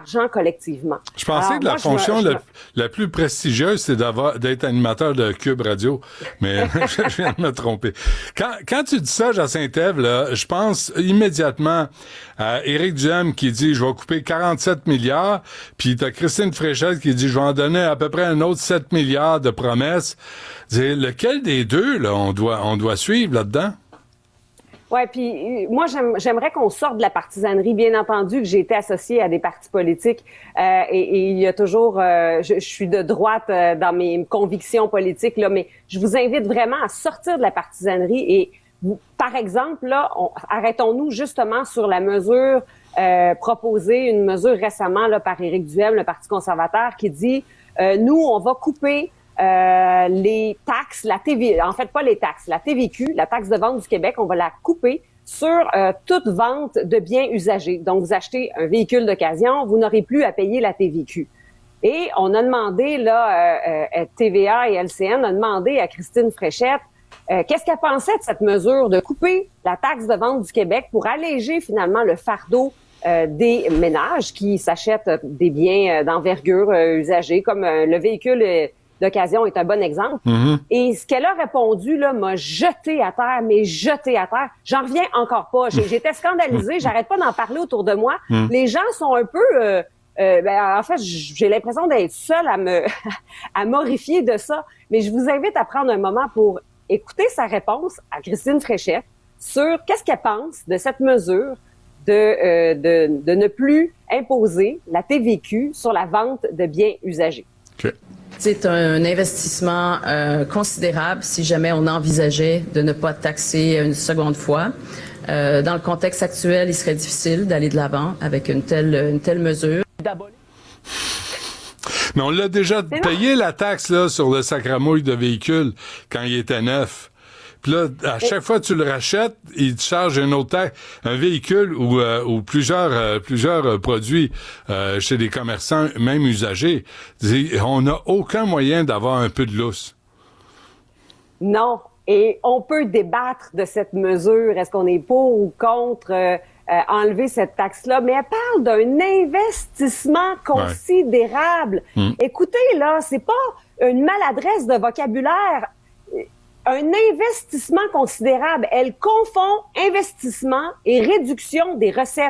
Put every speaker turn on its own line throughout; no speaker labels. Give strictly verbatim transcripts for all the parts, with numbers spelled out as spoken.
l'argent collectivement.
Je pensais Alors, que la moi, fonction me, la, me... la plus prestigieuse, c'est d'avoir, d'être animateur de Cube Radio, mais je viens de me tromper. Quand, quand tu dis ça, Jacinthe-Ève, là, je pense immédiatement à Éric Duhem qui dit « Je vais couper quarante-sept milliards », puis t'as Christine Fréchette qui dit « Je vais en donner à peu près un autre sept milliards de promesses ». Lequel des deux, là, on doit, on doit suivre là-dedans?
Oui, puis moi, j'aime, j'aimerais qu'on sorte de la partisanerie. Bien entendu que j'ai été associée à des partis politiques euh, et, et il y a toujours... Euh, je, je suis de droite euh, dans mes convictions politiques, là, mais je vous invite vraiment à sortir de la partisanerie et, vous, par exemple, là, on, arrêtons-nous justement sur la mesure euh, proposée, une mesure récemment là, par Éric Duhem, le Parti conservateur, qui dit euh, « Nous, on va couper... » Euh, les taxes, la T V, en fait pas les taxes, la T V Q, la taxe de vente du Québec, on va la couper sur euh, toute vente de biens usagés. Donc, vous achetez un véhicule d'occasion, vous n'aurez plus à payer la T V Q. Et on a demandé, là, euh, euh, T V A et L C N a demandé à Christine Fréchette euh, qu'est-ce qu'elle pensait de cette mesure de couper la taxe de vente du Québec pour alléger finalement le fardeau euh, des ménages qui s'achètent des biens euh, d'envergure euh, usagés, comme euh, le véhicule... Euh, d'occasion est un bon exemple. Mm-hmm. Et ce qu'elle a répondu, là, m'a jeté à terre, mais jeté à terre. J'en reviens encore pas. J'ai, j'étais scandalisée. J'arrête pas d'en parler autour de moi. Mm. Les gens sont un peu... Euh, euh, ben, en fait, j'ai l'impression d'être seule à me à m'horrifier de ça. Mais je vous invite à prendre un moment pour écouter sa réponse à Christine Fréchette sur qu'est-ce qu'elle pense de cette mesure de, euh, de, de ne plus imposer la T V Q sur la vente de biens usagés.
Okay. C'est un investissement euh, considérable si jamais on envisageait de ne pas taxer une seconde fois. Euh, dans le contexte actuel, il serait difficile d'aller de l'avant avec une telle, une telle mesure.
Mais on l'a déjà payé la taxe là sur le sacramouille de véhicule quand il était neuf. Puis là, à chaque fois que tu le rachètes, il te charge une autre taxe, un véhicule ou, euh, ou plusieurs euh, plusieurs euh, produits euh, chez des commerçants, même usagers. On n'a aucun moyen d'avoir un peu de lousse.
Non. Et on peut débattre de cette mesure. Est-ce qu'on est pour ou contre euh, euh, enlever cette taxe-là? Mais elle parle d'un investissement considérable. Ouais. Mmh. Écoutez, là, c'est pas une maladresse de vocabulaire. Un investissement considérable. Elle confond investissement et réduction des recettes.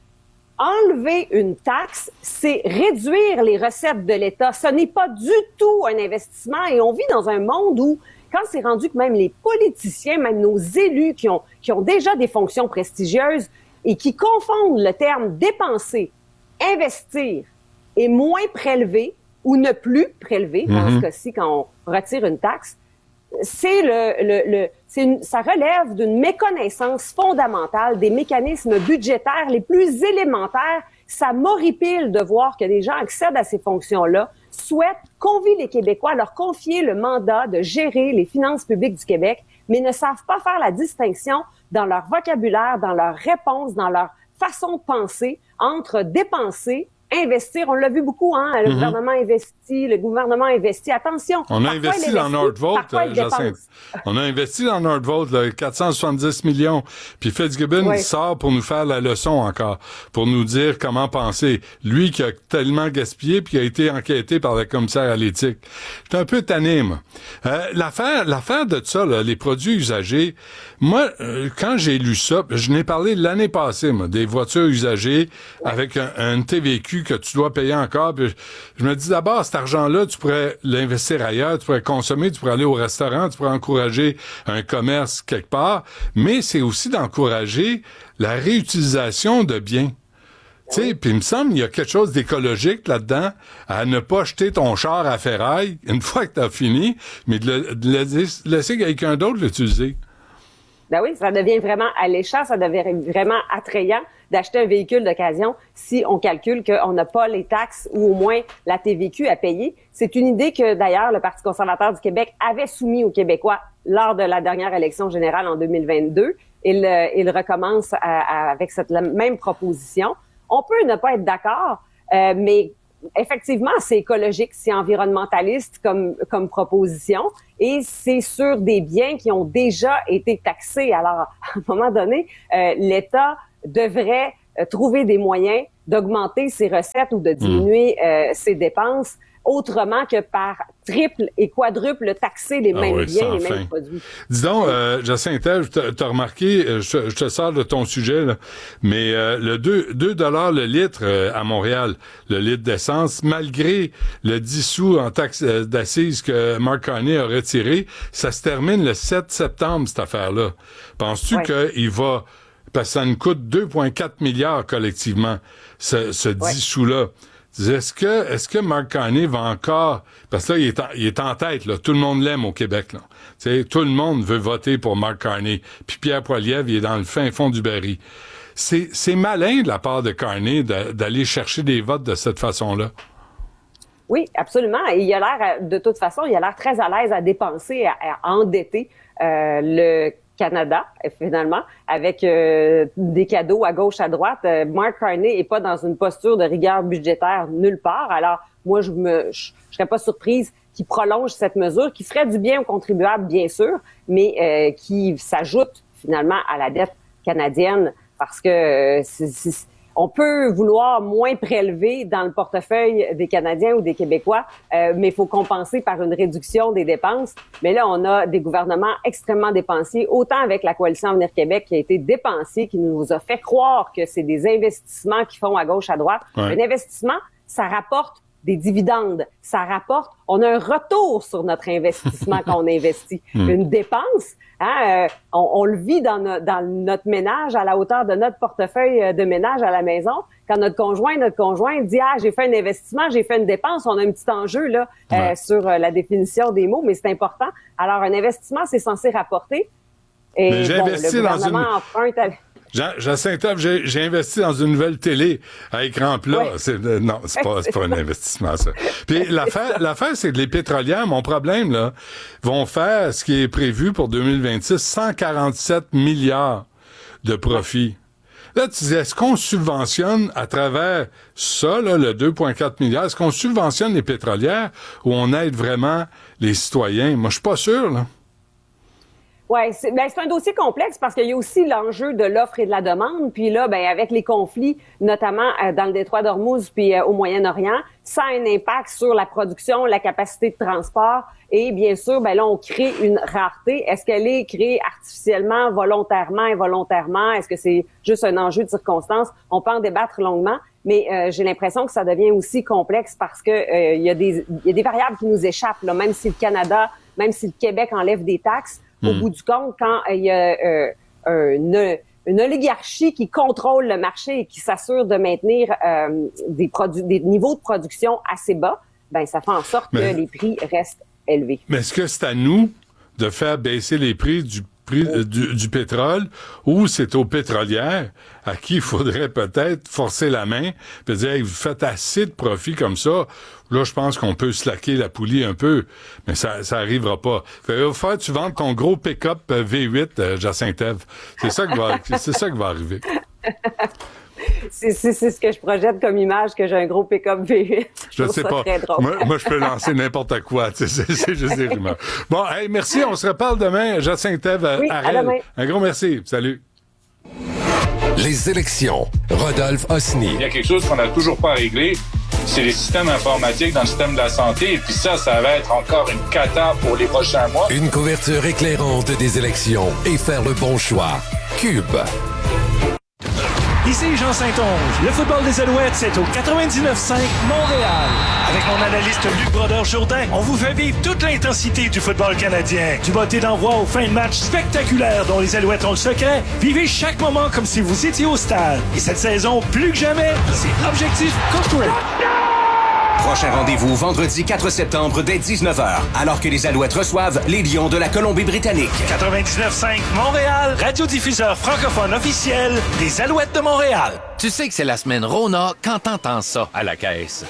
Enlever une taxe, c'est réduire les recettes de l'État. Ce n'est pas du tout un investissement. Et on vit dans un monde où, quand c'est rendu que même les politiciens, même nos élus qui ont, qui ont déjà des fonctions prestigieuses et qui confondent le terme dépenser, investir et moins prélever ou ne plus prélever, mm-hmm. dans ce cas-ci, quand on retire une taxe, c'est le, le, le c'est une, ça relève d'une méconnaissance fondamentale des mécanismes budgétaires les plus élémentaires. Ça m'horripile de voir que des gens accèdent à ces fonctions-là, souhaitent, convient les Québécois à leur confier le mandat de gérer les finances publiques du Québec, mais ne savent pas faire la distinction dans leur vocabulaire, dans leur réponse, dans leur façon de penser entre dépenser, investir. On l'a vu beaucoup, hein. Le mm-hmm. gouvernement investit, le gouvernement investit. Attention.
On a investi dans Nordvolt, euh, Jacinthe. On a investi dans Nordvolt, là, quatre cent soixante-dix millions. Puis Fitzgibbon oui. sort pour nous faire la leçon encore, pour nous dire comment penser. Lui qui a tellement gaspillé puis qui a été enquêté par le commissaire à l'éthique. J'étais un peu tanné, moi. Euh, l'affaire, l'affaire de ça, là, les produits usagés, moi, euh, quand j'ai lu ça, je n'ai parlé l'année passée, moi, des voitures usagées ouais. avec un, un T V Q que tu dois payer encore. Puis je me dis d'abord, cet argent-là, tu pourrais l'investir ailleurs, tu pourrais consommer, tu pourrais aller au restaurant, tu pourrais encourager un commerce quelque part, mais c'est aussi d'encourager la réutilisation de biens. Tu sais, puis il me semble qu'il y a quelque chose d'écologique là-dedans, à ne pas jeter ton char à ferraille une fois que tu as fini, mais de le, de le laisser quelqu'un d'autre l'utiliser.
Ben oui, ça devient vraiment alléchant, ça devient vraiment attrayant d'acheter un véhicule d'occasion si on calcule qu'on n'a pas les taxes ou au moins la T V Q à payer. C'est une idée que, d'ailleurs, le Parti conservateur du Québec avait soumis aux Québécois lors de la dernière élection générale en deux mille vingt-deux. Il, euh, il recommence à, à, avec cette même proposition. On peut ne pas être d'accord, euh, mais effectivement, c'est écologique, c'est environnementaliste comme, comme proposition et c'est sur des biens qui ont déjà été taxés. Alors, à un moment donné, euh, l'État devrait euh, trouver des moyens d'augmenter ses recettes ou de diminuer mmh. euh, ses dépenses autrement que par triple et quadruple taxer les ah mêmes oui, biens, les fin. mêmes produits.
Dis donc, euh, Jacinthe, tu as remarqué, je, je te sors de ton sujet, là, mais euh, le deux dollars le litre euh, à Montréal, le litre d'essence, malgré le dix sous en taxe euh, d'assises que Mark Carney a retiré, ça se termine le sept septembre, cette affaire-là. Penses-tu oui. qu'il va... Parce que ça nous coûte deux virgule quatre milliards collectivement, ce, ce dix sous-là. Est-ce que, est-ce que Mark Carney va encore, parce que là, il est en, il est en tête, là. Tout le monde l'aime au Québec, là. Tu sais, tout le monde veut voter pour Mark Carney. Puis Pierre Poilievre, il est dans le fin fond du baril. C'est, c'est malin de la part de Carney de, d'aller chercher des votes de cette façon-là.
Oui, absolument. Et il a l'air, de toute façon, il a l'air très à l'aise à dépenser, à, à endetter, euh, le Canada, finalement, avec euh, des cadeaux à gauche, à droite. Euh, Mark Carney est pas dans une posture de rigueur budgétaire nulle part. Alors, moi, je me, je, je serais pas surprise qu'il prolonge cette mesure, qui ferait du bien aux contribuables, bien sûr, mais euh, qui s'ajoute finalement à la dette canadienne, parce que euh, c'est, c'est, on peut vouloir moins prélever dans le portefeuille des Canadiens ou des Québécois, euh, mais il faut compenser par une réduction des dépenses. Mais là, on a des gouvernements extrêmement dépensiers, autant avec la Coalition Avenir Québec qui a été dépensier, qui nous a fait croire que c'est des investissements qui font à gauche, à droite. Ouais. Un investissement, ça rapporte des dividendes, ça rapporte, on a un retour sur notre investissement qu'on investit. Une dépense, hein, euh, on, on le vit dans, no, dans notre ménage à la hauteur de notre portefeuille de ménage à la maison. Quand notre conjoint, notre conjoint dit « Ah, j'ai fait un investissement, j'ai fait une dépense », on a un petit enjeu là ouais. euh, sur euh, la définition des mots, mais c'est important. Alors, un investissement, c'est censé rapporter. Et
mais j'ai
bon,
investi
le
dans
gouvernement
une...
emprunte... À...
Jacinthe, j'ai, j'ai investi dans une nouvelle télé à écran plat. Ouais. C'est, euh, non, c'est pas, c'est pas un investissement, ça. Puis l'affaire, l'affaire, c'est que les pétrolières, mon problème, là, vont faire ce qui est prévu pour deux mille vingt-six, cent quarante-sept milliards de profits. Là, tu dis, est-ce qu'on subventionne à travers ça, là, le deux virgule quatre milliards, est-ce qu'on subventionne les pétrolières ou on aide vraiment les citoyens? Moi, je suis pas sûr, là.
Oui, c'est, ben, c'est un dossier complexe parce qu'il y a aussi l'enjeu de l'offre et de la demande. Puis là, ben, avec les conflits, notamment euh, dans le détroit d'Ormuz puis euh, au Moyen-Orient, ça a un impact sur la production, la capacité de transport. Et bien sûr, ben là, on crée une rareté. Est-ce qu'elle est créée artificiellement, volontairement, involontairement? Est-ce que c'est juste un enjeu de circonstance? On peut en débattre longuement. Mais euh, j'ai l'impression que ça devient aussi complexe parce que euh, il y a des il y a des variables qui nous échappent, là, même si le Canada, même si le Québec enlève des taxes. Au mmh. bout du compte, quand il y a euh, une, une oligarchie qui contrôle le marché et qui s'assure de maintenir euh, des, produ- des niveaux de production assez bas, ben ça fait en sorte mais, que les prix restent élevés.
Mais est-ce que c'est à nous de faire baisser les prix du prix euh, du, du pétrole ou c'est aux pétrolières à qui il faudrait peut-être forcer la main et dire hey, vous faites assez de profits comme ça, là je pense qu'on peut slacker la poulie un peu, mais ça ça arrivera pas. Fait que, faire tu vends ton gros pick-up V huit euh, Jacinthe-Ève. C'est ça qui va c'est ça qui va arriver.
C'est, c'est, c'est ce que je projette comme image, que j'ai un gros pick-up V huit.
Je ne sais pas. Moi, moi, je peux lancer n'importe quoi. C'est, c'est juste des rumeurs. Bon, hey, merci. On se reparle demain. Jacinthe-Ève
oui,
à demain. Un gros merci. Salut.
Les élections. Rodolphe Osny.
Il y a quelque chose qu'on n'a toujours pas réglé. C'est les systèmes informatiques dans le système de la santé. Et puis ça, ça va être encore une cata pour les prochains mois.
Une couverture éclairante des élections et faire le bon choix. Cube.
Ici Jean Saint-Onge. Le football des Alouettes, c'est au quatre-vingt-dix-neuf cinq Montréal. Avec mon analyste Luc Brodeur-Jourdain, on vous fait vivre toute l'intensité du football canadien. Du botté d'envoi aux fins de match spectaculaires dont les Alouettes ont le secret. Vivez chaque moment comme si vous étiez au stade. Et cette saison, plus que jamais, c'est Objectif Corporate.
Prochain rendez-vous vendredi quatre septembre dès dix-neuf heures, alors que les Alouettes reçoivent les Lions de la Colombie-Britannique.
quatre-vingt-dix-neuf cinq Montréal, radiodiffuseur francophone officiel des Alouettes de Montréal.
Tu sais que c'est la semaine Rona quand t'entends ça à la caisse.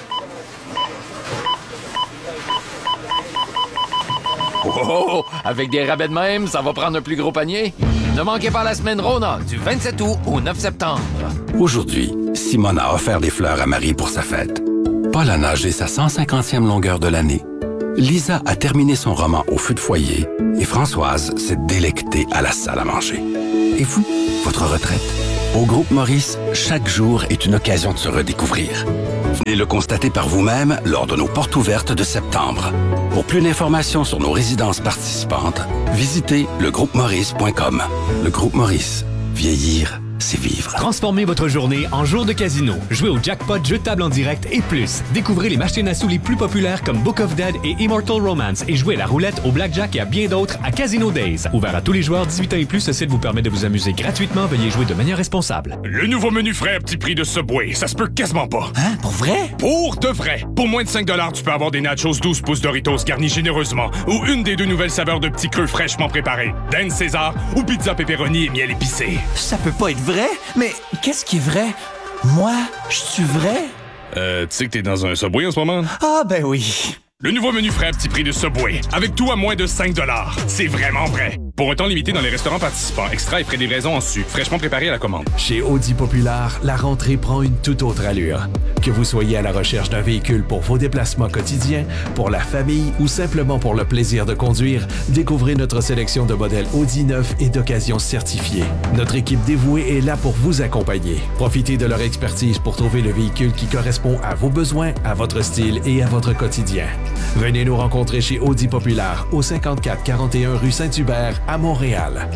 Oh, avec des rabais de même, ça va prendre un plus gros panier. Ne manquez pas la semaine Rona du vingt-sept août au neuf septembre.
Aujourd'hui, Simone a offert des fleurs à Marie pour sa fête. Paul a nagé sa cent cinquantième longueur de l'année. Lisa a terminé son roman au feu de foyer et Françoise s'est délectée à la salle à manger. Et vous, votre retraite? Au Groupe Maurice, chaque jour est une occasion de se redécouvrir. Venez le constater par vous-même lors de nos portes ouvertes de septembre. Pour plus d'informations sur nos résidences participantes, visitez le groupe maurice point com. Le Groupe Maurice. Vieillir, c'est vivre.
Transformez votre journée en jour de casino. Jouez au jackpot, jeu de table en direct et plus. Découvrez les machines à sous les plus populaires comme Book of Dead et Immortal Romance et jouez à la roulette, au blackjack et à bien d'autres à Casino Days. Ouvert à tous les joueurs dix-huit ans et plus, ce site vous permet de vous amuser gratuitement. Veuillez jouer de manière responsable.
Le nouveau menu frais à petit prix de Subway, ça se peut quasiment pas.
Hein? Pour vrai?
Pour de vrai. Pour moins de cinq dollars, tu peux avoir des nachos douze pouces Doritos garnis généreusement ou une des deux nouvelles saveurs de petits creux fraîchement préparés. Dan César ou pizza pepperoni et miel épicé.
Ça peut pas être vrai, mais qu'est-ce qui est vrai? Moi, je suis vrai?
Euh, tu sais que t'es dans un Subway en ce moment?
Ah, ben oui.
Le nouveau menu frais à petit prix de Subway, avec tout à moins de cinq dollars. C'est vraiment vrai. Pour un temps limité dans les restaurants participants, extra et frais de livraison en su, fraîchement préparé à la commande.
Chez Audi Populaire, la rentrée prend une toute autre allure. Que vous soyez à la recherche d'un véhicule pour vos déplacements quotidiens, pour la famille ou simplement pour le plaisir de conduire, découvrez notre sélection de modèles Audi neufs et d'occasion certifiés. Notre équipe dévouée est là pour vous accompagner. Profitez de leur expertise pour trouver le véhicule qui correspond à vos besoins, à votre style et à votre quotidien. Venez nous rencontrer chez Audi Populaire au cinquante-quatre quarante et un rue Saint-Hubert à Montréal.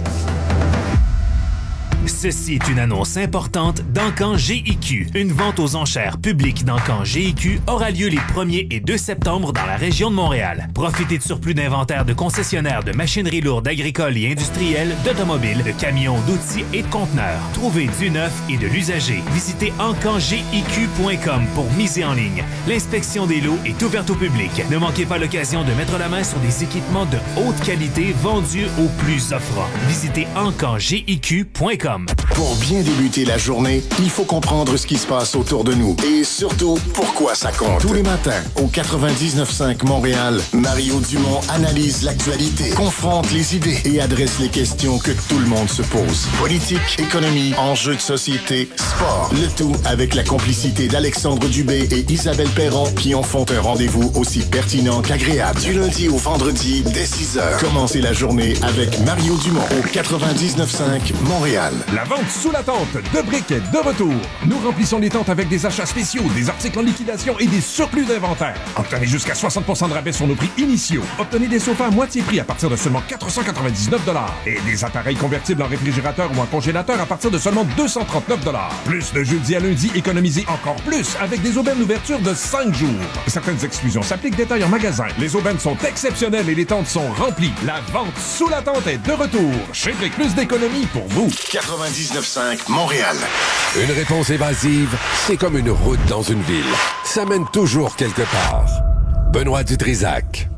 Ceci est une annonce importante d'Encan G I Q. Une vente aux enchères publiques d'Encan G I Q aura lieu les premier et deux septembre dans la région de Montréal. Profitez de surplus d'inventaire de concessionnaires de machinerie lourde agricole et industrielle, d'automobiles, de camions, d'outils et de conteneurs. Trouvez du neuf et de l'usager. Visitez encan g i q point com pour miser en ligne. L'inspection des lots est ouverte au public. Ne manquez pas l'occasion de mettre la main sur des équipements de haute qualité vendus au plus offrant. Visitez encan g i q point com.
Pour bien débuter la journée, il faut comprendre ce qui se passe autour de nous et surtout pourquoi ça compte. Tous les matins, au quatre-vingt-dix-neuf cinq Montréal, Mario Dumont analyse l'actualité, confronte les idées et adresse les questions que tout le monde se pose. Politique, économie, enjeux de société, sport. Le tout avec la complicité d'Alexandre Dubé et Isabelle Perron qui en font un rendez-vous aussi pertinent qu'agréable. Du lundi au vendredi, dès six heures. Commencez la journée avec Mario Dumont au quatre-vingt-dix-neuf cinq Montréal.
La vente sous la tente de briques est de retour. Nous remplissons les tentes avec des achats spéciaux, des articles en liquidation et des surplus d'inventaire. Obtenez jusqu'à soixante pour cent de rabais sur nos prix initiaux. Obtenez des sofas à moitié prix à partir de seulement quatre cent quatre-vingt-dix-neuf dollars et des appareils convertibles en réfrigérateur ou en congélateur à partir de seulement deux cent trente-neuf dollars. Plus de jeudi à lundi, économisez encore plus avec des aubaines d'ouverture de cinq jours. Certaines exclusions s'appliquent, détail en magasin. Les aubaines sont exceptionnelles et les tentes sont remplies. La vente sous la tente est de retour. Chez Brick, plus d'économie pour vous.
quatre-vingt-dix-neuf cinq Montréal.
Une réponse évasive, c'est comme une route dans une ville. Ça mène toujours quelque part. Benoît Dutrisac.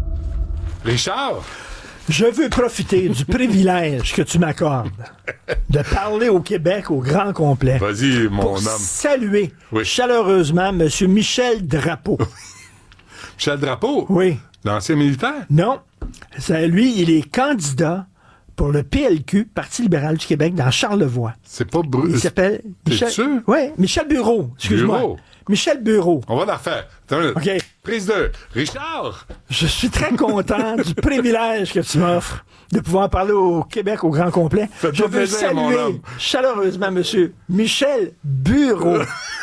Richard?
Je veux profiter du privilège que tu m'accordes de parler au Québec au grand complet.
Vas-y, mon
pour
homme.
Saluer
oui.
chaleureusement M. Michel Drapeau.
Michel Drapeau?
Oui.
L'ancien militaire?
Non. Ça, lui, il est candidat pour le P L Q, Parti libéral du Québec, dans Charlevoix.
C'est pas Bruce.
Il s'appelle Michel... Oui, Michel Bureau. Excuse-moi.
Bureau.
Michel Bureau.
On va la refaire.
OK.
Prise deux. Richard.
Je suis très content du privilège que tu m'offres de pouvoir parler au Québec au grand complet.
Faites
Je veux
plaisir,
saluer chaleureusement M. Michel Bureau,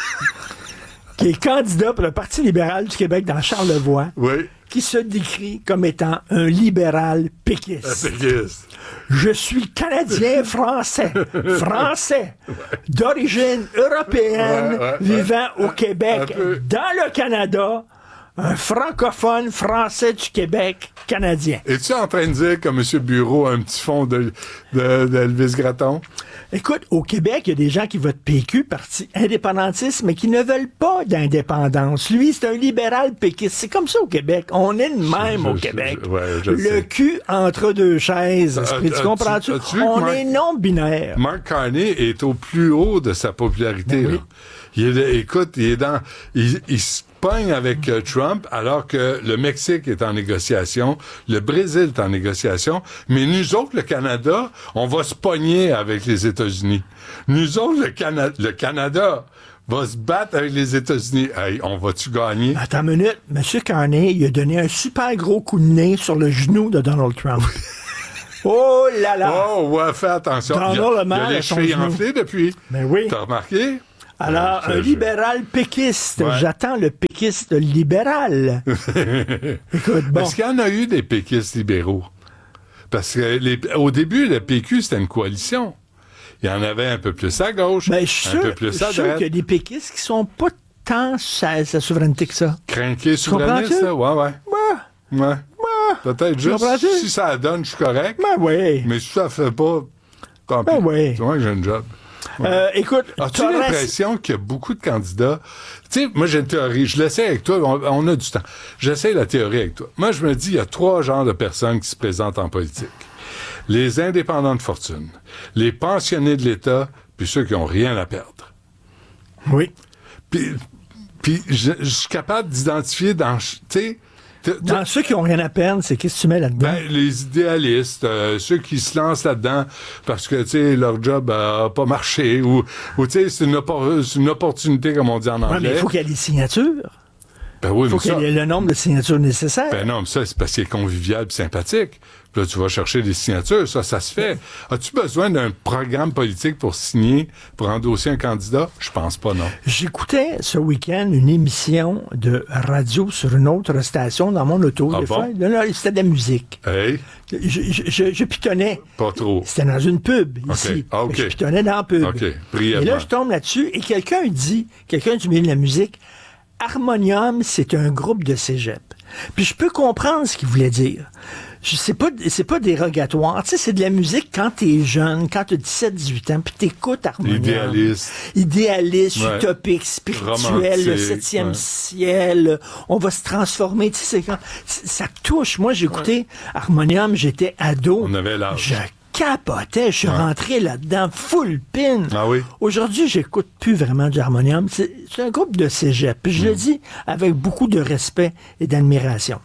qui est candidat pour le Parti libéral du Québec dans Charlevoix.
Oui.
Qui se décrit comme étant un libéral péquiste.
Un péquiste.
Je suis Canadien-Français, Français, ouais. d'origine européenne, ouais, ouais, vivant ouais. au Québec, dans le Canada, un francophone français du Québec, canadien.
Es-tu en train de dire que M. Bureau a un petit fond de, de, d'Elvis Gratton?
Écoute, au Québec, il y a des gens qui votent P Q, parti indépendantiste, mais qui ne veulent pas d'indépendance. Lui, c'est un libéral péquiste. C'est comme ça au Québec. On est de même je, au je, Québec. Je, ouais, je le sais. Cul entre deux chaises. Uh, tu comprends-tu? On Mark, est non-binaire.
Mark Carney est au plus haut de sa popularité. Ben oui. Il est, écoute, il est dans... Il, il se pogne avec euh, Trump alors que le Mexique est en négociation, le Brésil est en négociation, mais nous autres, le Canada, on va se pogner avec les États-Unis. Nous autres, le, Cana- le Canada va se battre avec les États-Unis. Hey, on va-tu gagner?
Attends une minute. M. Carney, il a donné un super gros coup de nez sur le genou de Donald Trump. Oh là là!
Oh, ouais, fais attention.
Dans
Il y a,
le
il y a les chevilles enflées depuis.
Mais oui.
T'as remarqué?
Alors,
euh,
un libéral péquiste.
Ouais.
J'attends le péquiste libéral. Écoute, bon.
Est-ce qu'il y en a eu des péquistes libéraux? Parce que les, au début, le P Q, c'était une coalition. Il y en avait un peu plus à gauche,
ben,
un
sûr,
peu plus à
droite. Je suis sûr qu'il y a des péquistes qui sont pas tant sa, sa souveraineté que ça.
Crinqué souverainiste, ça? Ouais, ouais.
Ouais.
Ouais. ouais. Peut-être juste si ça donne, je suis correct.
Ben oui.
Mais si ça fait pas, tant pis.
Ben oui.
C'est vrai que j'ai un job. Ouais.
Euh, écoute,
as-tu l'impression qu'il y a beaucoup de candidats? Tu sais, moi, j'ai une théorie. Je l'essaie avec toi. On, on a du temps. J'essaie la théorie avec toi. Moi, je me dis, il y a trois genres de personnes qui se présentent en politique. Les indépendants de fortune, les pensionnés de l'État, puis ceux qui n'ont rien à perdre.
Oui.
Puis, puis je, je suis capable d'identifier dans... Tu sais...
Dans ceux qui n'ont rien à perdre, c'est qu'est-ce que tu mets là-dedans?
Ben, les idéalistes, euh, ceux qui se lancent là-dedans parce que, tu sais, leur job n'a pas marché ou, ou tu sais, c'est une, oppor- c'est une opportunité, comme on dit en anglais.
Ouais, mais il faut qu'il y ait des signatures.
Ben oui,
il faut
mais
qu'il
ça...
y ait le nombre de signatures nécessaires.
Ben non, mais ça, c'est parce qu'il est convivial et sympathique. Puis là, tu vas chercher des signatures, ça, ça se fait. As-tu besoin d'un programme politique pour signer, pour endosser un candidat? Je pense pas, non.
J'écoutais ce week-end une émission de radio sur une autre station dans mon auto.
Ah
des
bon?
fois. Là, c'était de la musique.
Hey.
Je, je, je, je pitonnais.
Pas trop.
C'était dans une pub,
okay.
ici.
Ah, okay.
Je pitonnais dans la pub.
OK, brièvement.
Et là, je tombe là-dessus et quelqu'un dit, quelqu'un du milieu de la musique, Harmonium, c'est un groupe de cégep. Puis je peux comprendre ce qu'il voulait dire. Je sais pas, c'est pas dérogatoire. Tu sais, c'est de la musique quand t'es jeune, quand t'as dix-sept dix-huit ans, puis t'écoutes Harmonium.
Idéaliste.
Idéaliste,
ouais.
utopique, spirituel,
romantique,
le septième
ouais.
ciel, on va se transformer. Tu sais, c'est quand, ça touche. Moi, j'écoutais ouais. Harmonium, j'étais ado.
On avait l'âge.
Je capotais, je suis ouais. rentré là-dedans, full pin.
Ah oui?
Aujourd'hui, j'écoute plus vraiment du Harmonium. C'est, c'est un groupe de cégep. Puis je mm. le dis avec beaucoup de respect et d'admiration.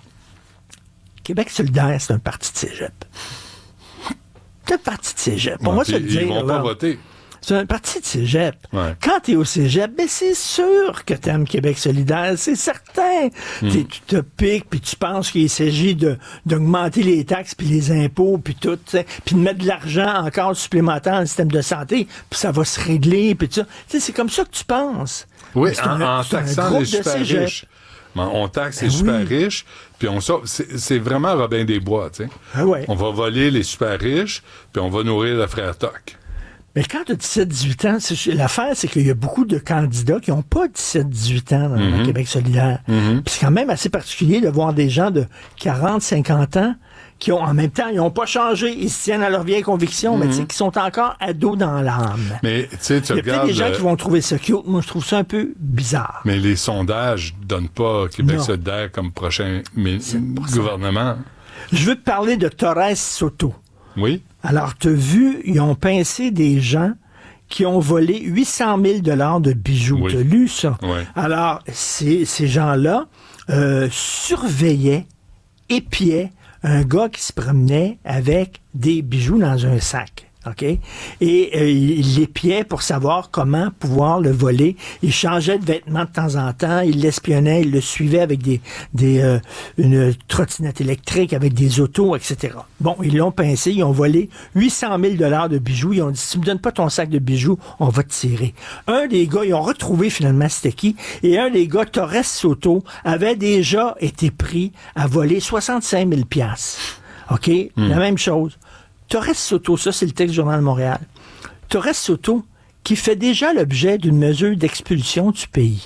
Québec solidaire, c'est un parti de cégep. C'est un parti de cégep. Pour
ouais,
moi, se le dire.
Ils vont
là,
pas voter.
C'est un parti de cégep.
Ouais.
Quand t'es au cégep, ben c'est sûr que t'aimes Québec solidaire, c'est certain. Mm. T'es utopique, puis tu penses qu'il s'agit de d'augmenter les taxes puis les impôts puis tout, puis de mettre de l'argent encore supplémentaire dans le système de santé, puis ça va se régler, puis tout ça. T'sais, c'est comme ça que tu penses.
Oui,
c'est
en,
un,
en taxant les super
cégep.
riches. On taxe
ben
les super
oui.
riches, puis on sort. C'est, c'est vraiment Robin des Bois, tu sais.
Ah ouais.
On va voler les super riches, puis on va nourrir le frère Toc.
Mais quand tu as dix-sept dix-huit ans, c'est, l'affaire, c'est qu'il y a beaucoup de candidats qui n'ont pas dix-sept dix-huit ans dans
mm-hmm.
le Québec solidaire. Mm-hmm. Puis c'est quand même assez particulier de voir des gens de quarante cinquante ans qui ont, en même temps, ils n'ont pas changé, ils se tiennent à leurs vieilles convictions, mm-hmm. mais tu sais, qui sont encore ados dans l'âme.
Mais, tu sais, tu
Il y a
regardes...
peut-être des gens
le...
qui vont trouver ça cute. Moi, je trouve ça un peu bizarre.
Mais les sondages donnent pas Québec
non.
solidaire comme prochain mi- gouvernement.
Je veux te parler de Torres Soto.
Oui.
Alors, tu as vu, ils ont pincé des gens qui ont volé huit cent mille dollars de bijoux.
Oui.
Tu as lu ça?
Oui.
Alors, ces, ces gens-là euh, surveillaient, épiaient un gars qui se promenait avec des bijoux dans un sac. OK? Et euh, il l'épiait pour savoir comment pouvoir le voler. Il changeait de vêtements de temps en temps. Il l'espionnait. Il le suivait avec des, des euh, une trottinette électrique, avec des autos, et cetera. Bon, ils l'ont pincé. Ils ont volé huit cent mille dollars de bijoux. Ils ont dit, si tu me donnes pas ton sac de bijoux, on va te tirer. Un des gars, ils ont retrouvé finalement c'était qui. Et un des gars, Torres Soto, avait déjà été pris à voler soixante-cinq mille dollars. OK? Mm. La même chose. Torres Soto, ça c'est le texte du Journal de Montréal. Torres Soto, qui fait déjà l'objet d'une mesure d'expulsion du pays.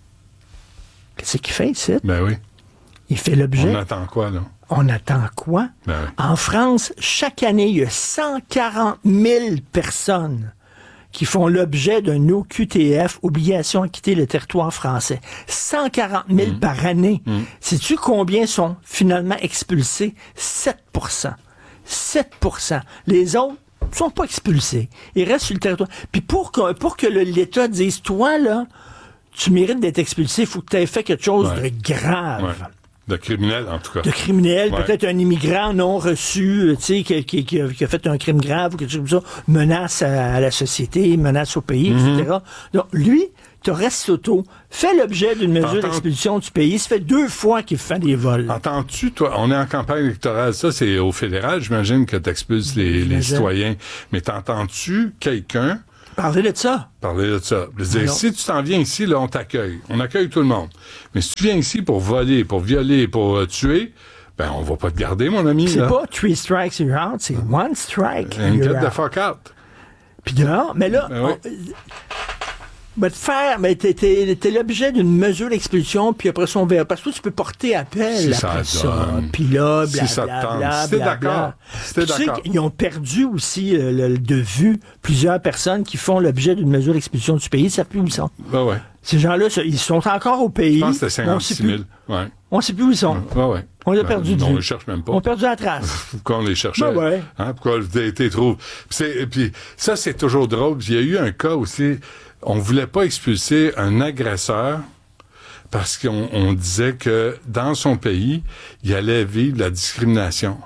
Qu'est-ce qu'il fait ici?
Ben oui.
Il fait l'objet...
On attend quoi, là?
On attend quoi?
Ben oui.
En France, chaque année, il y a cent quarante mille personnes qui font l'objet d'un O Q T F, obligation à quitter le territoire français. cent quarante mille mmh. par année. Mmh. Sais-tu combien sont finalement expulsés? sept pour cent. sept pour cent. Les autres ne sont pas expulsés. Ils restent sur le territoire. Puis pour que, pour que le, l'État dise, toi, là, tu mérites d'être expulsé, il faut que tu aies fait quelque chose ouais. de grave.
Ouais. De criminel, en tout cas.
De criminel,
ouais.
peut-être un immigrant non reçu, tu sais, qui, qui, qui, a, qui a fait un crime grave ou quelque chose comme ça, menace à, à la société, menace au pays, mm-hmm. et cetera. Donc, lui, Torres Soto fait l'objet d'une mesure T'entends... d'expulsion du pays. Ça fait deux fois qu'il fait des vols.
Entends-tu, toi, on est en campagne électorale, ça c'est au fédéral, j'imagine que tu expulses les, les citoyens, mais t'entends-tu quelqu'un
parler de ça?
Parler de ça. Je veux dire, si tu t'en viens ici, là, on t'accueille. On accueille tout le monde. Mais si tu viens ici pour voler, pour violer, pour euh, tuer, ben on va pas te garder, mon ami.
C'est
là.
pas three strikes you're out, c'est one strike
And
you're
get
out.
the fuck out.
Puis là, mais là,
ben oui.
on, ben, te faire, mais t'es, t'es, t'es l'objet d'une mesure d'expulsion, puis après ça, on verra. Parce que tu peux porter appel
si
après
ça.
ça. Puis là,
bla,
si
bla, bla, bla,
si
t'es d'accord. Si t'es
tu
d'accord.
sais qu'ils ont perdu aussi le, le, de vue plusieurs personnes qui font l'objet d'une mesure d'expulsion du pays. Ça fait plus où ils sont.
Ben ouais.
Ces gens-là, ils sont encore au pays.
Je pense que c'était cinquante-six mille. Ouais.
On ne sait plus où ils sont.
Ouais, ouais.
On les a
ben,
perdus de
vue.
vue.
On les cherche même pas.
On a perdu la trace.
Pourquoi on les cherchait?
Ben ouais.
Hein? Pourquoi tu trouves? Puis, puis ça, c'est toujours drôle. Il y a eu un cas aussi, on voulait pas expulser un agresseur parce qu'on on disait que dans son pays, il allait vivre la discrimination.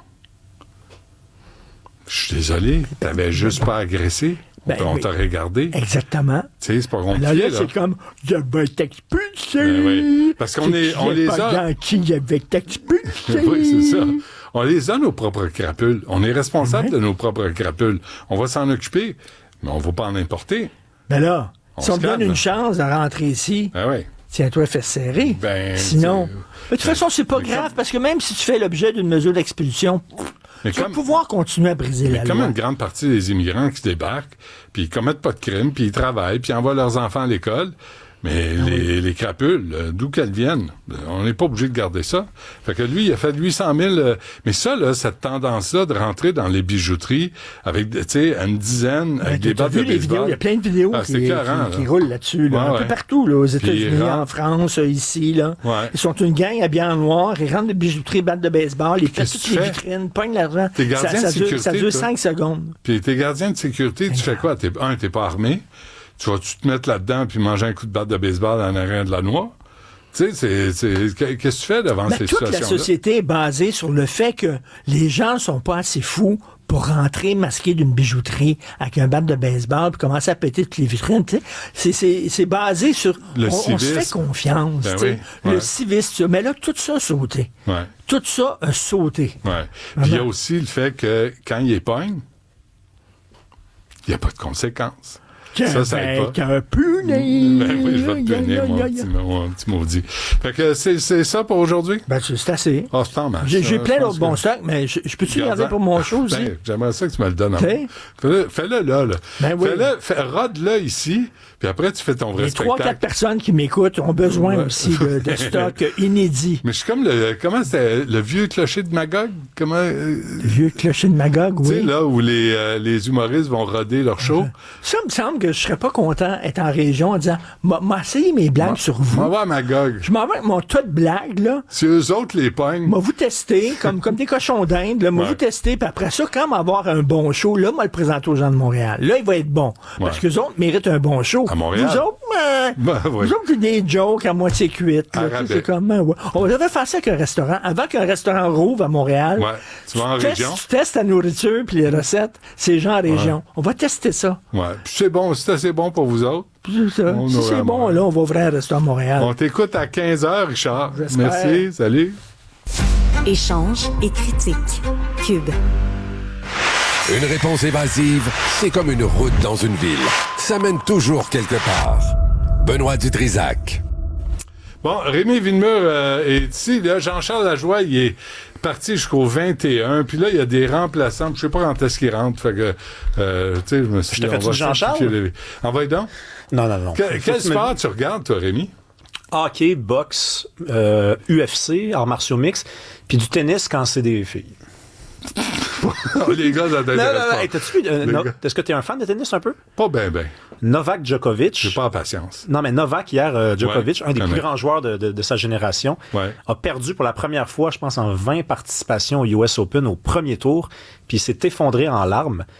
Je suis désolé, t'avais juste pas agressé. Ben, on oui. t'a regardé.
Exactement.
Tu sais, c'est pas compliqué,
là, là,
là.
c'est comme, je vais t'expulser.
Ben oui. Parce qu'on est, on les a.
Qui je vais t'expulser.
Oui, c'est ça. On les a, nos propres crapules. On est responsable ouais. de nos propres crapules. On va s'en occuper, mais on va pas en importer.
Ben là,
on
si on te donne une
là.
chance de rentrer ici,
ben oui.
tiens-toi fait serrer.
Ben,
sinon. Mais de toute façon, c'est pas grave, comme... parce que même si tu fais l'objet d'une mesure d'expulsion, mais tu comme, vas pouvoir continuer à briser la loi.
Comme une grande partie des immigrants qui débarquent, puis ils commettent pas de crime, puis ils travaillent, puis ils envoient leurs enfants à l'école. Mais ah les, oui. les crapules, euh, d'où qu'elles viennent, on n'est pas obligé de garder ça. Fait que lui, il a fait huit cent mille. Euh, mais ça, là, cette tendance-là de rentrer dans les bijouteries avec, tu sais, une dizaine, avec des battes de baseball.
Il y a plein de vidéos
ah,
qui, carré, qui, qui roulent là-dessus, là, ouais, un ouais. peu partout, là, aux États-Unis, en France, ici, là.
Ouais.
Ils sont une gang habillés en noir, ils rentrent de bijouterie, battes de baseball, ils pètent toutes les vitrines, pognent l'argent.
T'es gardien
ça, ça
de sécurité,
dure, ça dure cinq secondes.
Puis t'es gardien de sécurité, tu fais quoi? T'es, un, t'es pas armé. Tu vas-tu te mettre là-dedans puis manger un coup de batte de baseball en arrière de la noix? Tu sais, c'est, c'est, qu'est-ce que tu fais devant
ben,
ces
toute
situations-là?
Toute la société est basée sur le fait que les gens ne sont pas assez fous pour rentrer masqués d'une bijouterie avec un bat de baseball puis commencer à péter toutes les vitrines. Tu sais. C'est, c'est, c'est basé sur...
Le
on,
civisme.
On se fait confiance.
Ben
tu sais.
oui, ouais.
Le civisme. Mais là, tout ça a sauté.
Ouais.
Tout ça a sauté.
Ouais. Puis il y a aussi le fait que quand il est pogne, il n'y a pas de conséquences. Ça, ça aide pas.
Un punais.
Ben oui, je vais te punir, mon petit, mon petit maudit. Fait que c'est, c'est ça pour aujourd'hui?
Ben, c'est assez.
Ah, c'est en marche.
J'ai, j'ai plein d'autres bons stocks, mais je, je peux-tu regarder pour mon show aussi?
Ben, j'aimerais ça que tu me le donnes. Okay. Fais-le, fais-le là, là.
Ben oui.
Fais-le, fais, rode-le ici, puis après, tu fais ton vrai
Les
spectacle.
trois, quatre personnes qui m'écoutent ont besoin ouais. aussi de, de stock inédit.
Mais je suis comme le, comment c'était, le vieux clocher de Magog? Comment? Euh,
le vieux clocher de Magog, oui.
Tu sais, là, où les, euh, les humoristes vont roder leur show.
Ça me semble que je serais pas content d'être en région en disant, m'a essayé mes blagues
Ma,
sur vous.
Je m'en vais à Magog.
Je m'en vais avec mon tas de blagues, là.
Si eux autres les pognent.
M'a vous tester, comme, comme des cochons d'Inde, là. M'a ouais. vous tester, puis après ça, quand avoir un bon show, là, moi, le présenter aux gens de Montréal. Là, il va être bon. Ouais. Parce que les autres méritent un bon show.
À Montréal.
Vous autres, euh, ben, ouais. vous autres, c'est des jokes à moitié cuites. Là, c'est comme, euh, ouais. On devrait faire ça avec un restaurant. Avant qu'un restaurant rouvre à Montréal.
Ouais. Tu vas en
tu
région.
Testes, tu testes la nourriture puis les recettes. C'est gens en région. Ouais. On va tester ça.
Ouais. Puis c'est bon, c'est assez bon pour vous autres.
C'est ça. Si c'est bon, là, on va ouvrir un restaurant à Montréal.
On t'écoute à quinze heures, Richard.
J'espère.
Merci. Salut.
Échange et critique. Cube.
Une réponse évasive, c'est comme une route dans une ville. Ça mène toujours quelque part. Benoît Dutrisac.
Bon, Rémi Villemur euh, est ici. Là, Jean-Charles Lajoie, il est parti jusqu'au vingt et un. Puis là, il y a des remplaçants. Je sais pas quand est-ce qu'il rentre. Fait que, euh, tu sais, je me suis
dit, on va Jean-Charles?
Envoie donc.
Non, non, non.
Que, quel sport tu regardes, toi, Rémi?
Hockey, boxe, euh, U F C, arts martiaux mixtes, puis du tennis quand c'est des filles.
Oh, les gars, ça t'intéresse
non, non,
pas.
Hey, t'as-tu vu, euh, no, est-ce que t'es un fan de tennis un peu?
Pas ben, ben.
Novak Djokovic.
J'ai pas la patience.
Non, mais Novak, hier, euh, Djokovic,
ouais,
un des plus
même.
grands joueurs de, de, de sa génération,
ouais.
a perdu pour la première fois, je pense, en vingt participations au U S Open au premier tour, puis il s'est effondré en larmes.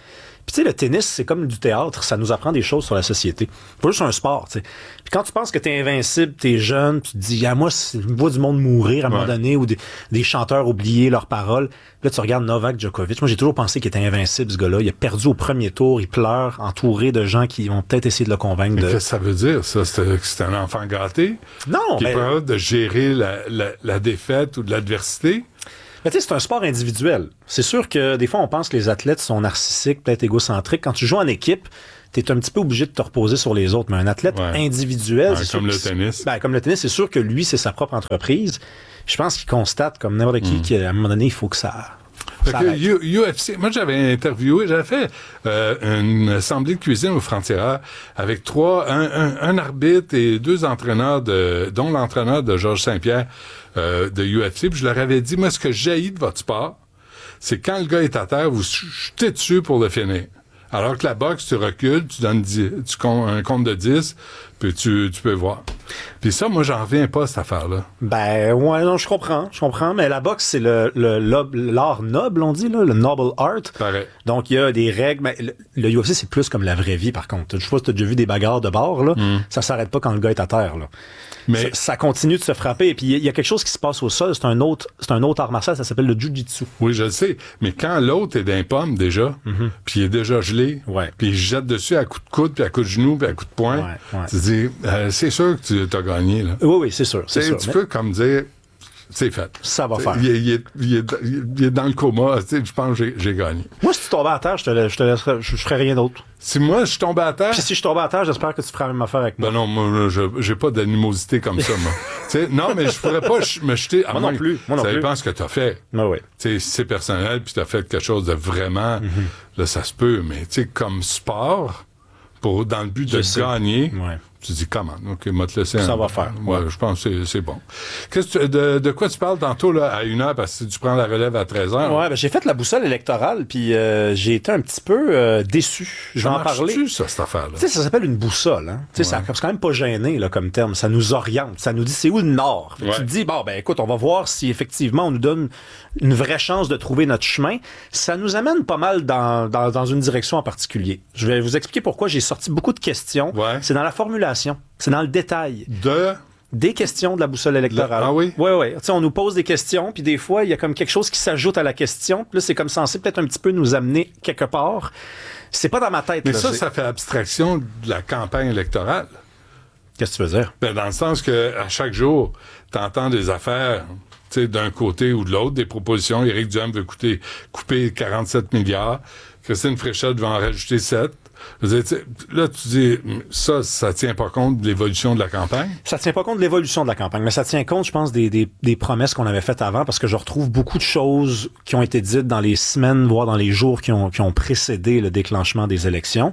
Puis tu sais, le tennis, c'est comme du théâtre, ça nous apprend des choses sur la société. C'est pas juste un sport, tu sais. Puis quand tu penses que t'es invincible, t'es jeune, tu te dis, ah, moi, je vois du monde mourir à un ouais. moment donné, ou des, des chanteurs oublier leurs paroles. Puis là, tu regardes Novak Djokovic. Moi, j'ai toujours pensé qu'il était invincible, ce gars-là. Il a perdu au premier tour, il pleure, entouré de gens qui vont peut-être essayer de le convaincre.
Mais
de...
qu'est-ce que ça veut dire, ça? C'est, c'est un enfant gâté?
Non,
qui
mais...
est capable de gérer la, la, la défaite ou de l'adversité?
Mais tu sais, c'est un sport individuel. C'est sûr que des fois, on pense que les athlètes sont narcissiques, peut-être égocentriques. Quand tu joues en équipe, t'es un petit peu obligé de te reposer sur les autres. Mais un athlète ouais. individuel...
Ouais, comme le tennis.
Ben, comme le tennis, c'est sûr que lui, c'est sa propre entreprise. Je pense qu'il constate, comme n'importe qui, mm. qu'à un moment donné, il faut que ça...
Fait que U F C, moi j'avais interviewé, j'avais fait euh, une assemblée de cuisine au Frontières avec trois, un, un, un arbitre et deux entraîneurs, de, dont l'entraîneur de Georges Saint-Pierre euh, de U F C. Puis je leur avais dit, moi ce que j'haïs de votre sport, c'est quand le gars est à terre, vous jetez dessus pour le finir. Alors que la boxe, tu recules, tu donnes dix, tu comptes un compte de dix, puis tu, tu peux voir. Puis ça, moi, j'en reviens pas, cette affaire-là.
Ben, ouais, non, je comprends, je comprends, mais la boxe, c'est le, le, le l'art noble, on dit, là, le noble art.
Pareil.
Donc, il y a des règles, mais le, le U F C, c'est plus comme la vraie vie, par contre. Je sais pas si t'as déjà vu des bagarres de bord, là. Mm. Ça s'arrête pas quand le gars est à terre, là. Mais ça, ça continue de se frapper. Et puis, il y a quelque chose qui se passe au sol. C'est un autre, c'est un autre art martial. Ça s'appelle le jiu-jitsu.
Oui, je le sais. Mais quand l'autre est d'un pomme, déjà, mm-hmm. puis il est déjà gelé,
ouais.
puis il jette dessus à coups de coude, puis à coups de genou, puis à coups de poing,
ouais, ouais.
tu te dis, euh, c'est sûr que tu as gagné, là.
Oui, oui, c'est sûr. C'est sûr,
tu
mais...
peux comme dire, c'est fait.
Ça va
t'sais,
faire.
Il est, il, est, il, est, il est dans le coma. Je pense que j'ai, j'ai gagné.
Moi, si tu tombais à terre, je te, la, je te laisserais, je, je ferais rien d'autre.
Si moi, je tombais à terre...
Puis si je tombais à terre, j'espère que tu feras la même affaire avec moi.
Ben non, moi, je, j'ai pas d'animosité comme ça, moi. T'sais, non, mais je pourrais pas me jeter... À
moi non plus. Moi non
ça
plus.
dépend ce que t'as fait.
Ben oui.
T'sais, si c'est personnel, puis t'as fait quelque chose de vraiment...
Mm-hmm.
Là, ça se peut. Mais tu sais, comme sport, pour dans le but
je
de
sais.
gagner...
Ouais.
Tu dis, comment? OK, m'a te laisser
Ça
un...
va faire.
Ouais, je pense que c'est, c'est bon. Qu'est-ce que tu, de, de quoi tu parles tantôt, là, à une heure, parce que tu prends la relève à treize heures?
Ouais, ben, j'ai fait la boussole électorale, puis euh, j'ai été un petit peu euh, déçu. Je vais en parler.
Tu ça, cette affaire-là?
Tu sais, ça s'appelle une boussole, hein. Tu sais, ouais. ça, c'est quand même pas gêné, là, comme terme. Ça nous oriente. Ça nous dit c'est où le nord. Ouais. Tu te dis, bon, ben, écoute, on va voir si effectivement on nous donne une vraie chance de trouver notre chemin. Ça nous amène pas mal dans, dans, dans une direction en particulier. Je vais vous expliquer pourquoi j'ai sorti beaucoup de questions.
Ouais.
C'est dans la formulation. C'est dans le détail.
De?
Des questions de la boussole électorale.
Le... Ah oui?
Oui, oui. Tu sais, on nous pose des questions, puis des fois, il y a comme quelque chose qui s'ajoute à la question. Puis là, c'est comme censé peut-être un petit peu nous amener quelque part. C'est pas dans ma tête.
Mais
là,
ça,
c'est...
ça fait abstraction de la campagne électorale.
Qu'est-ce que tu veux dire?
Ben, dans le sens que à chaque jour, t'entends des affaires, tu sais, d'un côté ou de l'autre, des propositions. Éric Duhem veut coûter, couper quarante-sept milliards. Christine Fréchette va en rajouter sept. Dire, là, tu dis, ça, ça tient pas compte de l'évolution de la campagne?
Ça tient pas compte de l'évolution de la campagne, mais ça tient compte, je pense, des, des, des promesses qu'on avait faites avant, parce que je retrouve beaucoup de choses qui ont été dites dans les semaines, voire dans les jours qui ont, qui ont précédé le déclenchement des élections.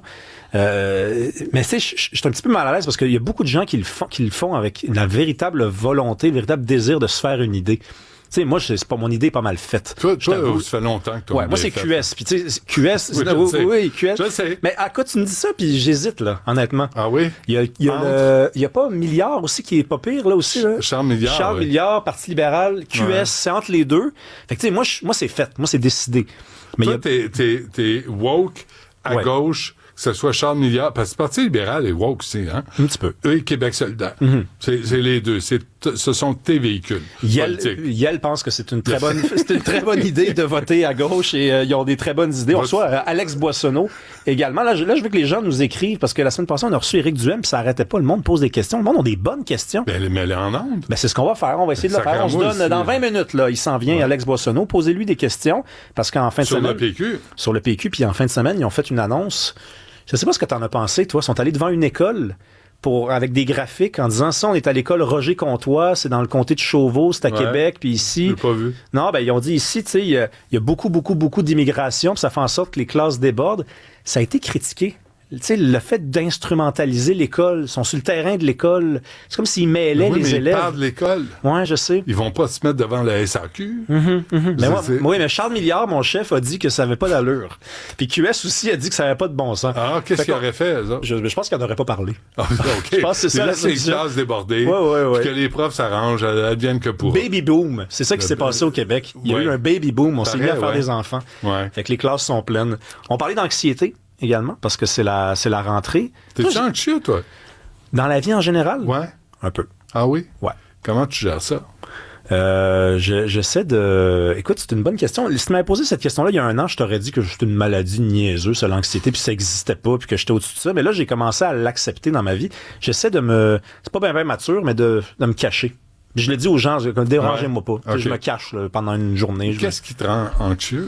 Euh, mais tu sais, je suis un petit peu mal à l'aise parce qu'il y a beaucoup de gens qui le font, qui le font avec la véritable volonté, le véritable désir de se faire une idée. Tu sais, moi, c'est pas mon idée est pas mal faite.
Toi, toi ça fait longtemps que toi.
Ouais, moi, c'est Q S. Puis, tu sais, Q S,
oui,
oui, oui, oui, Q S.
Je sais.
Mais à quoi tu me dis ça, puis j'hésite, là, honnêtement.
Ah oui?
Il y a, il y a, le, il y a pas Milliard aussi qui est pas pire, là aussi, là.
Charles Milliard.
Charles
oui.
Milliard, Parti libéral, Q S, ouais. C'est entre les deux. Fait que, tu sais, moi, moi, c'est fait. Moi, c'est décidé.
Mais toi, a... t'es, t'es, t'es woke à ouais. gauche. Que ce soit Charles Milliard, parce que le Parti libéral est woke aussi, hein?
Un petit peu.
Eux et Québec solidaire.
Mm-hmm.
C'est, c'est les deux. C'est, ce sont tes véhicules
Yel, Yel pense que c'est une très bonne, c'est une très bonne idée de voter à gauche et euh, ils ont des très bonnes idées. On reçoit euh, Alex Boissonneau également. Là je, là, je veux que les gens nous écrivent parce que la semaine passée, on a reçu Éric Duhem puis ça arrêtait pas. Le monde pose des questions. Le monde a des bonnes questions.
Ben, mais elle est en onde.
Ben, c'est ce qu'on va faire. On va essayer de le faire. On se donne aussi, dans vingt minutes, là. Il s'en vient, ouais. Alex Boissonneau. Posez-lui des questions parce qu'en fin de
sur
semaine.
Sur le P Q.
Sur le P Q. Puis en fin de semaine, ils ont fait une annonce. Je sais pas ce que t'en as pensé, toi. Ils sont allés devant une école pour, avec des graphiques en disant ça, on est à l'école Roger Comtois, c'est dans le comté de Chauveau, c'est à ouais. Québec, puis ici.
J'ai pas vu.
Non, ben, ils ont dit ici, tu sais, il y, y a beaucoup, beaucoup, beaucoup d'immigration, puis ça fait en sorte que les classes débordent. Ça a été critiqué. Tu sais, le fait d'instrumentaliser l'école, ils sont sur le terrain de l'école, c'est comme s'ils mêlaient
oui,
les
mais
élèves.
Ils parlent de l'école.
Ouais, je sais.
Ils vont pas se mettre devant la S A Q.
Mm-hmm, mm-hmm. Mais moi, oui, mais Charles Milliard, mon chef, a dit que ça avait pas d'allure. Puis Q S aussi a dit que ça avait pas de bon sens.
Ah, qu'est-ce qu'il aurait fait, ça?
Je, je pense qu'il n'aurait pas parlé.
Ah, OK.
Je pense que c'est ça.
Là, c'est les classes débordées.
Ouais, ouais, ouais.
Puis que les profs s'arrangent, adviennent que pour.
Baby boom. C'est ça qui le s'est passé au Québec. Il y a ouais. eu un baby boom. On s'est mis à faire ouais. des enfants.
Ouais.
Fait que les classes sont pleines. On parlait d'anxiété. également, parce que c'est la, c'est la rentrée.
T'es-tu anxieux, toi?
Dans la vie en général?
Ouais.
Un peu.
Ah oui?
Ouais.
Comment tu gères ça?
Euh, je, j'essaie de... Écoute, c'est une bonne question. Si tu m'avais posé cette question-là il y a un an, je t'aurais dit que c'était une maladie niaiseuse, ça, l'anxiété, puis ça n'existait pas, puis que j'étais au-dessus de ça. Mais là, j'ai commencé à l'accepter dans ma vie. J'essaie de me... C'est pas bien bien mature, mais de, de me cacher. Je le dis aux gens, dérangez-moi pas. Okay. Je me cache là, pendant une journée.
Qu'est-ce
me...
qui te rend anxieux?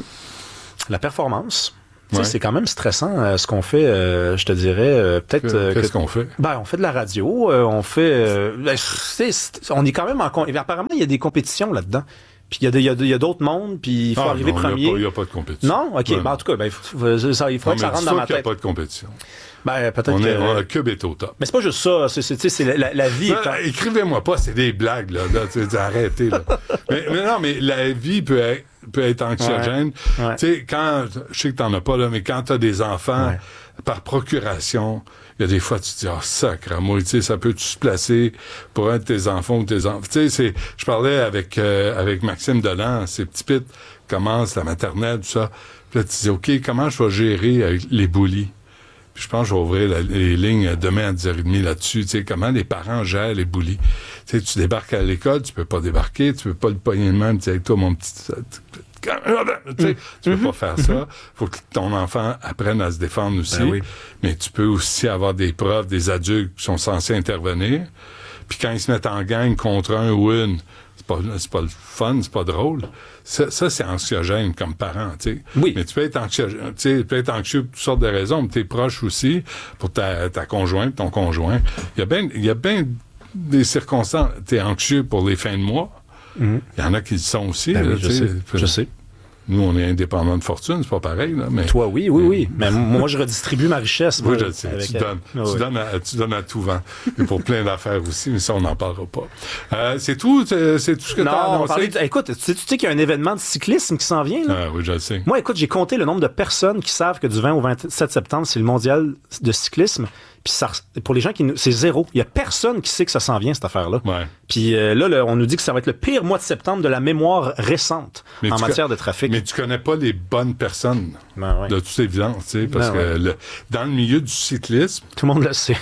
La performance. Ouais. C'est quand même stressant euh, ce qu'on fait, euh, je te dirais, euh, peut-être... Euh,
Qu'est-ce
que,
qu'on fait?
Ben, on fait de la radio, euh, on fait... Euh, ben, c'est, c'est, on est quand même en... Apparemment, il y a des compétitions là-dedans. Puis il y a, y a d'autres mondes, puis il faut ah, arriver
non,
premier.
Il n'y a, a pas de compétition.
Non? OK. Ouais. Ben, en tout cas, ben, il faut, ça, il faut non, que ça rentre dans ma tête.
Il n'y a pas de compétition.
Ben, peut-être
on
que...
Est, on, Cube est au top.
Mais c'est pas juste ça. C'est, c'est, c'est la, la vie...
Non, est... Écrivez-moi pas, c'est des blagues, là. là arrêtez, là. mais, mais non, mais la vie peut être... peut être anxiogène. Ouais, ouais. Tu sais, quand, je sais que t'en as pas, là, mais quand t'as des enfants, ouais. par procuration, il y a des fois, tu te dis, oh, sacre, moi, tu sais, ça peut-tu se placer pour un de tes enfants ou tes enfants. Tu sais, c'est, je parlais avec, euh, avec Maxime Delan, ses petits pits commencent la maternelle, tout ça. Puis là, tu te dis, OK, comment je vais gérer avec les bullies? Puis je pense que je vais ouvrir la, les lignes demain à dix heures trente là-dessus. Tu sais, comment les parents gèrent les bullies. Tu sais, tu débarques à l'école, tu peux pas débarquer, tu peux pas le pogner de même, tu sais, toi, mon petit... Tu sais, tu peux pas faire ça. Faut que ton enfant apprenne à se défendre aussi.
Ben oui.
Mais tu peux aussi avoir des profs, des adultes qui sont censés intervenir. Puis quand ils se mettent en gang contre un ou une, c'est pas, c'est pas le fun, c'est pas drôle. Ça, ça c'est anxiogène comme parent, tu sais.
Oui.
Mais tu peux être anxieux, tu sais, tu peux être anxieux pour toutes sortes de raisons, mais t'es proche aussi pour ta, ta conjointe, ton conjoint. Il y a bien, il y a bien des circonstances. T'es anxieux pour les fins de mois. Mm-hmm. Il y en a qui le sont aussi.
Ben
là,
oui, je sais, je sais.
Nous, on est indépendants de fortune, c'est pas pareil, là. Mais...
Toi, oui, oui, oui. Mais moi, je redistribue ma richesse.
Oui, je le sais. Tu, donnes,
euh...
tu,
oui.
donnes à, tu donnes à tout vent. Et pour plein d'affaires aussi, mais ça, on n'en parlera pas. Euh, c'est tout? C'est, c'est tout ce que tu as annoncé?
De... Écoute, tu sais, tu sais qu'il y a un événement de cyclisme qui s'en vient, là?
Ah oui, je le sais.
Moi, écoute, j'ai compté le nombre de personnes qui savent que du vingt au vingt-sept septembre, c'est le mondial de cyclisme. Puis ça, pour les gens qui c'est zéro. Il y a personne qui sait que ça s'en vient, cette affaire-là.
Ouais.
Puis euh, là, là, on nous dit que ça va être le pire mois de septembre de la mémoire récente
mais
en matière
co-
de trafic.
Mais tu connais pas les bonnes personnes,
ben ouais.
de toute évidence, tu sais, parce ben que ouais. le, dans le milieu du cyclisme...
Tout le monde le sait.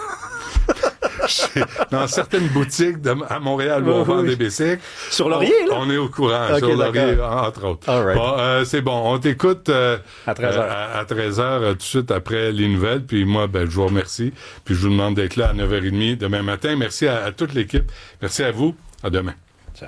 Dans certaines boutiques de, à Montréal où on vend des bicycles.
Sur Laurier,
on,
là?
On est au courant,
okay,
sur Laurier,
d'accord.
entre autres.
Right.
Bon, euh, c'est bon, on t'écoute euh,
à treize heures,
euh, à, à treize heures euh, tout de suite après les nouvelles. Puis moi, ben, je vous remercie. Puis je vous demande d'être là à neuf heures trente demain matin. Merci à, à toute l'équipe. Merci à vous. À demain.
Ciao.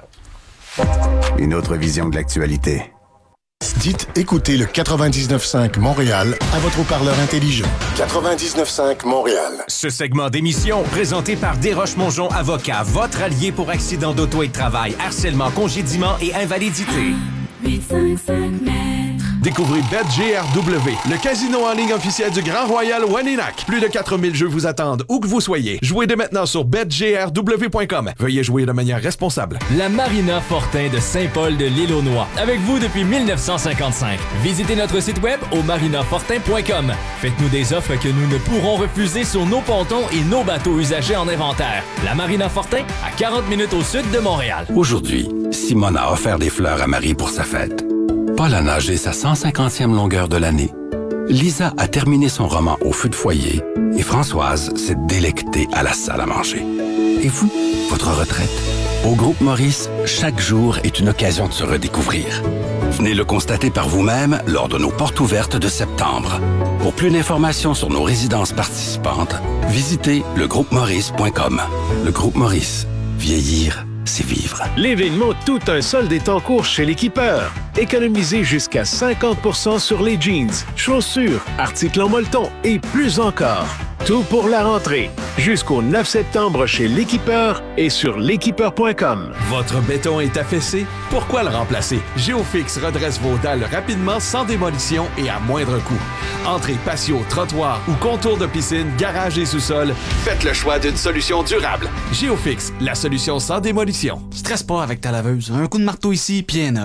Une autre vision de l'actualité. Dites écoutez le quatre-vingt-dix-neuf cinq Montréal à votre haut-parleur intelligent. quatre-vingt-dix-neuf cinq Montréal.
Ce segment d'émission, présenté par Desroches-Mongeon Avocat, votre allié pour accident d'auto et de travail, harcèlement, congédiement et invalidité.
huit cent cinquante mètres.
Découvrez BetGRW, le casino en ligne officiel du Grand Royal Weninac. Plus de quatre mille jeux vous attendent, où que vous soyez. Jouez dès maintenant sur bet g r w point com. Veuillez jouer de manière responsable.
La Marina Fortin de Saint-Paul de l'Île-aux-Noix. Avec vous depuis dix-neuf cent cinquante-cinq. Visitez notre site web au marina fortin point com. Faites-nous des offres que nous ne pourrons refuser sur nos pontons et nos bateaux usagés en inventaire. La Marina Fortin, à quarante minutes au sud de Montréal.
Aujourd'hui, Simone a offert des fleurs à Marie pour sa fête. Paul a nagé sa cent cinquantième longueur de l'année. Lisa a terminé son roman au feu de foyer et Françoise s'est délectée à la salle à manger. Et vous, votre retraite? Au Groupe Maurice, chaque jour est une occasion de se redécouvrir. Venez le constater par vous-même lors de nos portes ouvertes de septembre. Pour plus d'informations sur nos résidences participantes, visitez le groupe maurice point com. Le Groupe Maurice, vieillir, c'est vivre.
L'événement Tout un solde est en cours chez l'Équipeur. Économisez jusqu'à cinquante pour cent sur les jeans, chaussures, articles en molleton et plus encore. Tout pour la rentrée. Jusqu'au neuf septembre chez l'Équipeur et sur l'équipeur point com.
Votre béton est affaissé? Pourquoi le remplacer? Géofix redresse vos dalles rapidement, sans démolition et à moindre coût. Entrée, patio, trottoir ou contour de piscine, garage et sous-sol, faites le choix d'une solution durable. Géofix, la solution sans démolition.
Stresse pas avec ta laveuse. Un coup de marteau ici, pied neuf.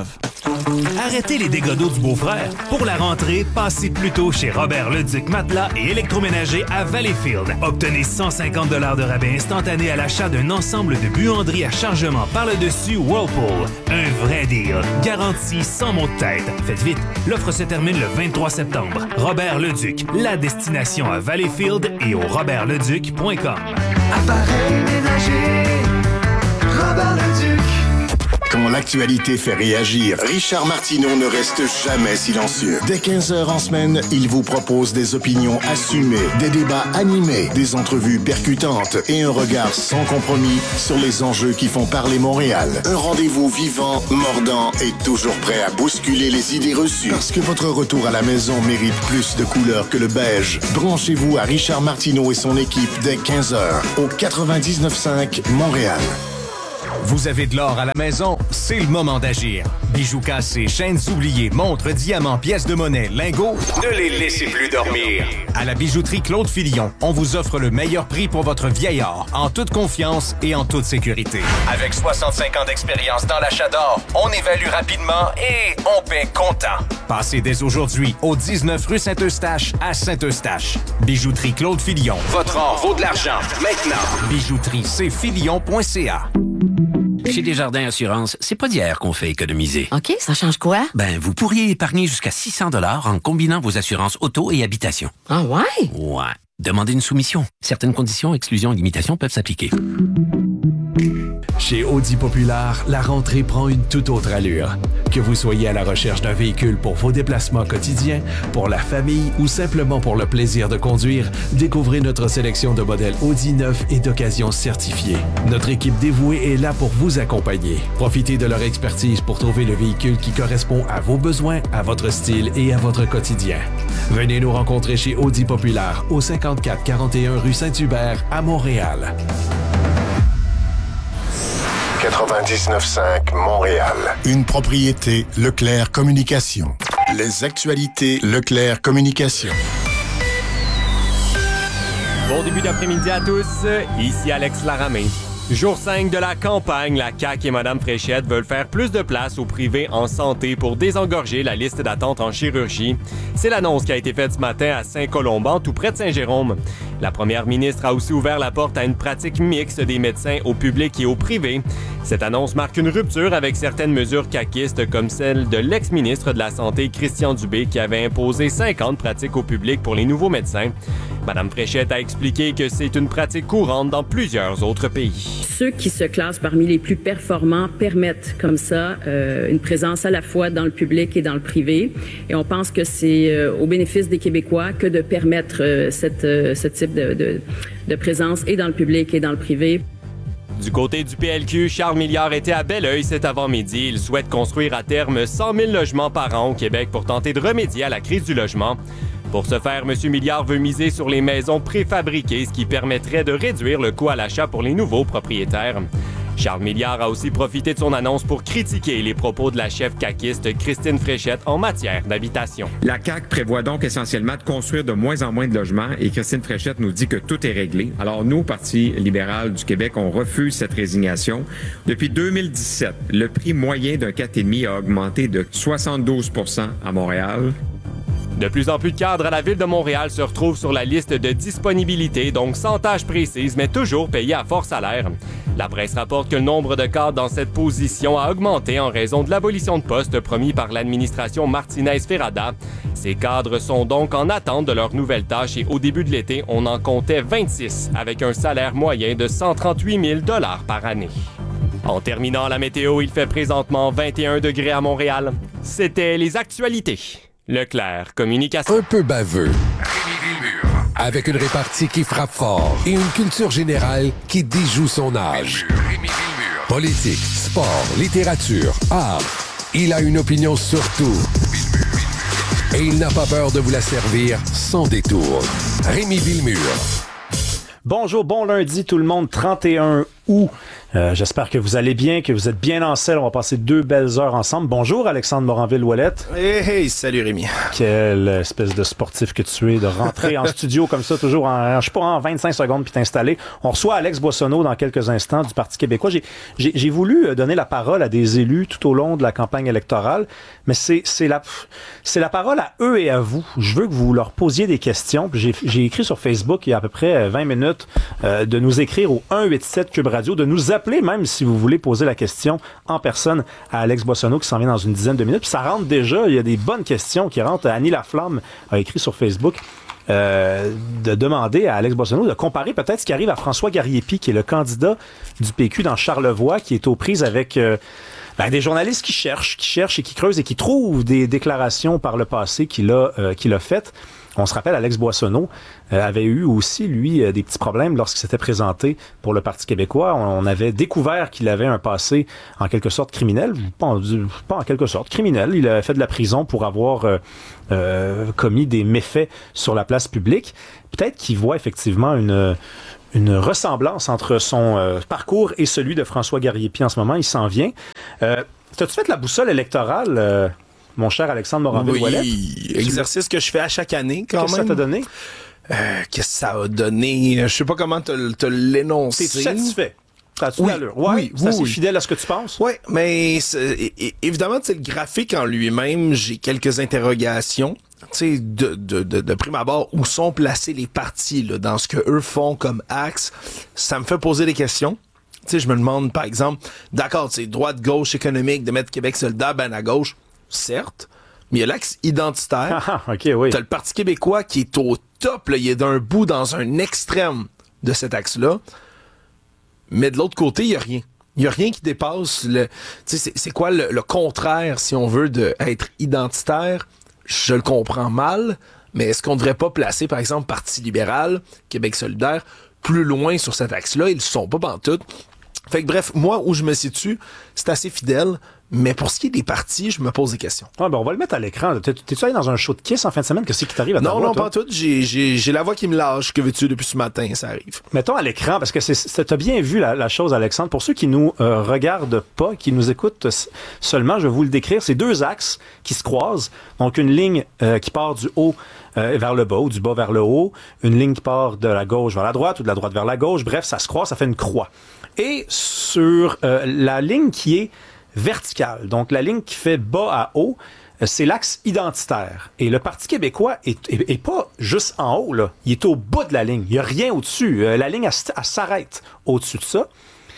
Arrêtez les dégâts d'eau du beau-frère. Pour la rentrée, passez plutôt chez Robert Leduc Matelas et électroménager à Valleyfield. Obtenez cent cinquante dollars de rabais instantané à l'achat d'un ensemble de buanderies à chargement par le dessus Whirlpool. Un vrai deal. Garantie sans mot de tête. Faites vite, l'offre se termine le vingt-trois septembre. Robert Leduc, la destination à Valleyfield et au robert leduc point com.
Appareil ménager, Robert Leduc.
Quand l'actualité fait réagir, Richard Martineau ne reste jamais silencieux. Dès quinze heures en semaine, il vous propose des opinions assumées, des débats animés, des entrevues percutantes et un regard sans compromis sur les enjeux qui font parler Montréal. Un rendez-vous vivant, mordant et toujours prêt à bousculer les idées reçues. Parce que votre retour à la maison mérite plus de couleurs que le beige. Branchez-vous à Richard Martineau et son équipe dès quinze heures au quatre-vingt-dix-neuf cinq Montréal.
Vous avez de l'or à la maison? C'est le moment d'agir. Bijoux cassés, chaînes oubliées, montres, diamants, pièces de monnaie, lingots, ne les laissez plus dormir. À la bijouterie Claude Filion, on vous offre le meilleur prix pour votre vieil or, en toute confiance et en toute sécurité. Avec soixante-cinq ans d'expérience dans l'achat d'or, on évalue rapidement et on paie comptant. Passez dès aujourd'hui au dix-neuf rue Saint-Eustache à Saint-Eustache. Bijouterie Claude Filion. Votre or vaut de l'argent. Maintenant. Bijouterie c filion point c a.
Chez Desjardins Assurance, c'est pas d'hier qu'on fait économiser.
OK, ça change quoi?
Ben, vous pourriez épargner jusqu'à six cents dollars en combinant vos assurances auto et habitation.
Ah ouais?
Ouais. Demandez une soumission. Certaines conditions, exclusions et limitations peuvent s'appliquer.
Chez Audi Populaire, la rentrée prend une toute autre allure. Que vous soyez à la recherche d'un véhicule pour vos déplacements quotidiens, pour la famille ou simplement pour le plaisir de conduire, découvrez notre sélection de modèles Audi neufs et d'occasion certifiés. Notre équipe dévouée est là pour vous accompagner. Profitez de leur expertise pour trouver le véhicule qui correspond à vos besoins, à votre style et à votre quotidien. Venez nous rencontrer chez Audi Populaire au cinquante-quatre quarante et un rue Saint-Hubert à Montréal.
quatre-vingt-dix-neuf cinq Montréal. Une propriété Leclerc Communication. Les actualités Leclerc Communication.
Bon début d'après-midi à tous. Ici Alex Laramé. Jour cinq de la campagne, la C A Q et Mme Fréchette veulent faire plus de place au privé en santé pour désengorger la liste d'attente en chirurgie. C'est l'annonce qui a été faite ce matin à Saint-Colomban, tout près de Saint-Jérôme. La première ministre a aussi ouvert la porte à une pratique mixte des médecins au public et au privé. Cette annonce marque une rupture avec certaines mesures caquistes comme celle de l'ex-ministre de la Santé, Christian Dubé, qui avait imposé cinquante pratiques au public pour les nouveaux médecins. Mme Fréchette a expliqué que c'est une pratique courante dans plusieurs autres pays.
Ceux qui se classent parmi les plus performants permettent comme ça euh, une présence à la fois dans le public et dans le privé. Et on pense que c'est euh, au bénéfice des Québécois que de permettre euh, cette, euh, ce type de, de, de présence et dans le public et dans le privé.
Du côté du P L Q, Charles Milliard était à Belleuil cet avant-midi. Il souhaite construire à terme cent mille logements par an au Québec pour tenter de remédier à la crise du logement. Pour ce faire, M. Milliard veut miser sur les maisons préfabriquées, ce qui permettrait de réduire le coût à l'achat pour les nouveaux propriétaires. Charles Milliard a aussi profité de son annonce pour critiquer les propos de la chef caquiste Christine Fréchette en matière d'habitation.
La C A Q prévoit donc essentiellement de construire de moins en moins de logements et Christine Fréchette nous dit que tout est réglé. Alors nous, Parti libéral du Québec, on refuse cette résignation. Depuis deux mille dix-sept, le prix moyen d'un quatre virgule cinq a augmenté de soixante-douze pour cent à Montréal.
De plus en plus de cadres à la Ville de Montréal se retrouvent sur la liste de disponibilité, donc sans tâches précises, mais toujours payés à fort salaire. La presse rapporte que le nombre de cadres dans cette position a augmenté en raison de l'abolition de postes promis par l'administration Martinez-Ferrada. Ces cadres sont donc en attente de leurs nouvelles tâches et au début de l'été, on en comptait vingt-six, avec un salaire moyen de cent trente-huit mille dollars par année. En terminant la météo, il fait présentement vingt et un degrés à Montréal. C'était les actualités. Leclerc Communication.
Un peu baveux. Avec une répartie qui frappe fort et une culture générale qui déjoue son âge. Politique, sport, littérature, art. Il a une opinion sur tout. Et il n'a pas peur de vous la servir sans détour. Rémi Villemur.
Bonjour, bon lundi tout le monde, trente et un août. Euh, j'espère que vous allez bien, que vous êtes bien en selle. On va passer deux belles heures ensemble. Bonjour Alexandre Moranville-Ouellette.
Hey, hey, salut Rémi.
Quelle espèce de sportif que tu es, de rentrer en studio comme ça, toujours en, je sais pas, en vingt-cinq secondes puis t'installer. On reçoit Alex Boissonnault dans quelques instants du Parti québécois. J'ai, j'ai, j'ai voulu donner la parole à des élus tout au long de la campagne électorale, mais c'est, c'est la, c'est la parole à eux et à vous. Je veux que vous leur posiez des questions. J'ai, j'ai écrit sur Facebook il y a à peu près vingt minutes euh, de nous écrire au un huit sept Cube Radio, de nous appeler même si vous voulez poser la question en personne à Alex Boissonnault qui s'en vient dans une dizaine de minutes. Puis ça rentre déjà, il y a des bonnes questions qui rentrent. Annie Laflamme a écrit sur Facebook euh, de demander à Alex Boissonnault de comparer peut-être ce qui arrive à François Garriépi, qui est le candidat du P Q dans Charlevoix, qui est aux prises avec euh, ben, des journalistes qui cherchent, qui cherchent et qui creusent et qui trouvent des déclarations par le passé qu'il a, euh, qu'il a faites. On se rappelle, Alex Boissonnault euh, avait eu aussi, lui, euh, des petits problèmes lorsqu'il s'était présenté pour le Parti québécois. On, on avait découvert qu'il avait un passé en quelque sorte criminel, pas en, pas en quelque sorte criminel. Il avait fait de la prison pour avoir euh, euh, commis des méfaits sur la place publique. Peut-être qu'il voit effectivement une, une ressemblance entre son euh, parcours et celui de François Garriépi en ce moment. Il s'en vient. Euh, T'as-tu fait la boussole électorale euh, mon cher Alexandre Moranville-Ouellette?
Oui, exercice que je fais à chaque année, quand
Qu'est-ce
même.
Qu'est-ce que ça t'a donné?
Euh, qu'est-ce que ça a donné? Je sais pas comment te, te l'énoncer.
T'es-tu satisfait? T'as-tu
oui,
l'allure? Ouais,
oui,
c'est
oui,
assez
oui.
fidèle à ce que tu penses?
Oui, mais c'est, é- évidemment, c'est le graphique en lui-même, j'ai quelques interrogations. Tu sais, de, de, de, de prime abord, où sont placés les partis là, dans ce que eux font comme axe? Ça me fait poser des questions. Tu sais, je me demande, par exemple, d'accord, tu sais, droite-gauche économique, de mettre Québec solidaire ben à gauche, certes, mais il y a l'axe identitaire.
Ah, ok, oui.
T'as le Parti québécois qui est au top, là, il est d'un bout dans un extrême de cet axe-là. Mais de l'autre côté, il n'y a rien. Il n'y a rien qui dépasse le. Tu sais, c'est, c'est quoi le, le contraire, si on veut, d'être identitaire? Je le comprends mal, mais est-ce qu'on ne devrait pas placer, par exemple, Parti libéral, Québec solidaire, plus loin sur cet axe-là? Ils ne sont pas pantoute. Fait que bref, moi, où je me situe, c'est assez fidèle. Mais pour ce qui est des partis, je me pose des questions.
Ouais, ben on va le mettre à l'écran. T'es, t'es-tu allé dans un show de Kiss en fin de semaine? Qu'est-ce qui t'arrive à ta
Non,
voix,
non,
toi?
pas tout. J'ai, j'ai, j'ai la voix qui me lâche. Que veux-tu depuis ce matin? Ça arrive.
Mettons à l'écran, parce que c'est, c'est, t'as bien vu la, la chose, Alexandre. Pour ceux qui nous euh, regardent pas, qui nous écoutent s- seulement, je vais vous le décrire. C'est deux axes qui se croisent. Donc, une ligne euh, qui part du haut euh, vers le bas ou du bas vers le haut. Une ligne qui part de la gauche vers la droite ou de la droite vers la gauche. Bref, ça se croise, ça fait une croix. Et sur euh, la ligne qui est verticale, donc la ligne qui fait bas à haut, euh, c'est l'axe identitaire. Et le Parti québécois est, est, est pas juste en haut, là. Il est au bout de la ligne. Il n'y a rien au-dessus. Euh, la ligne, elle, elle s'arrête au-dessus de ça.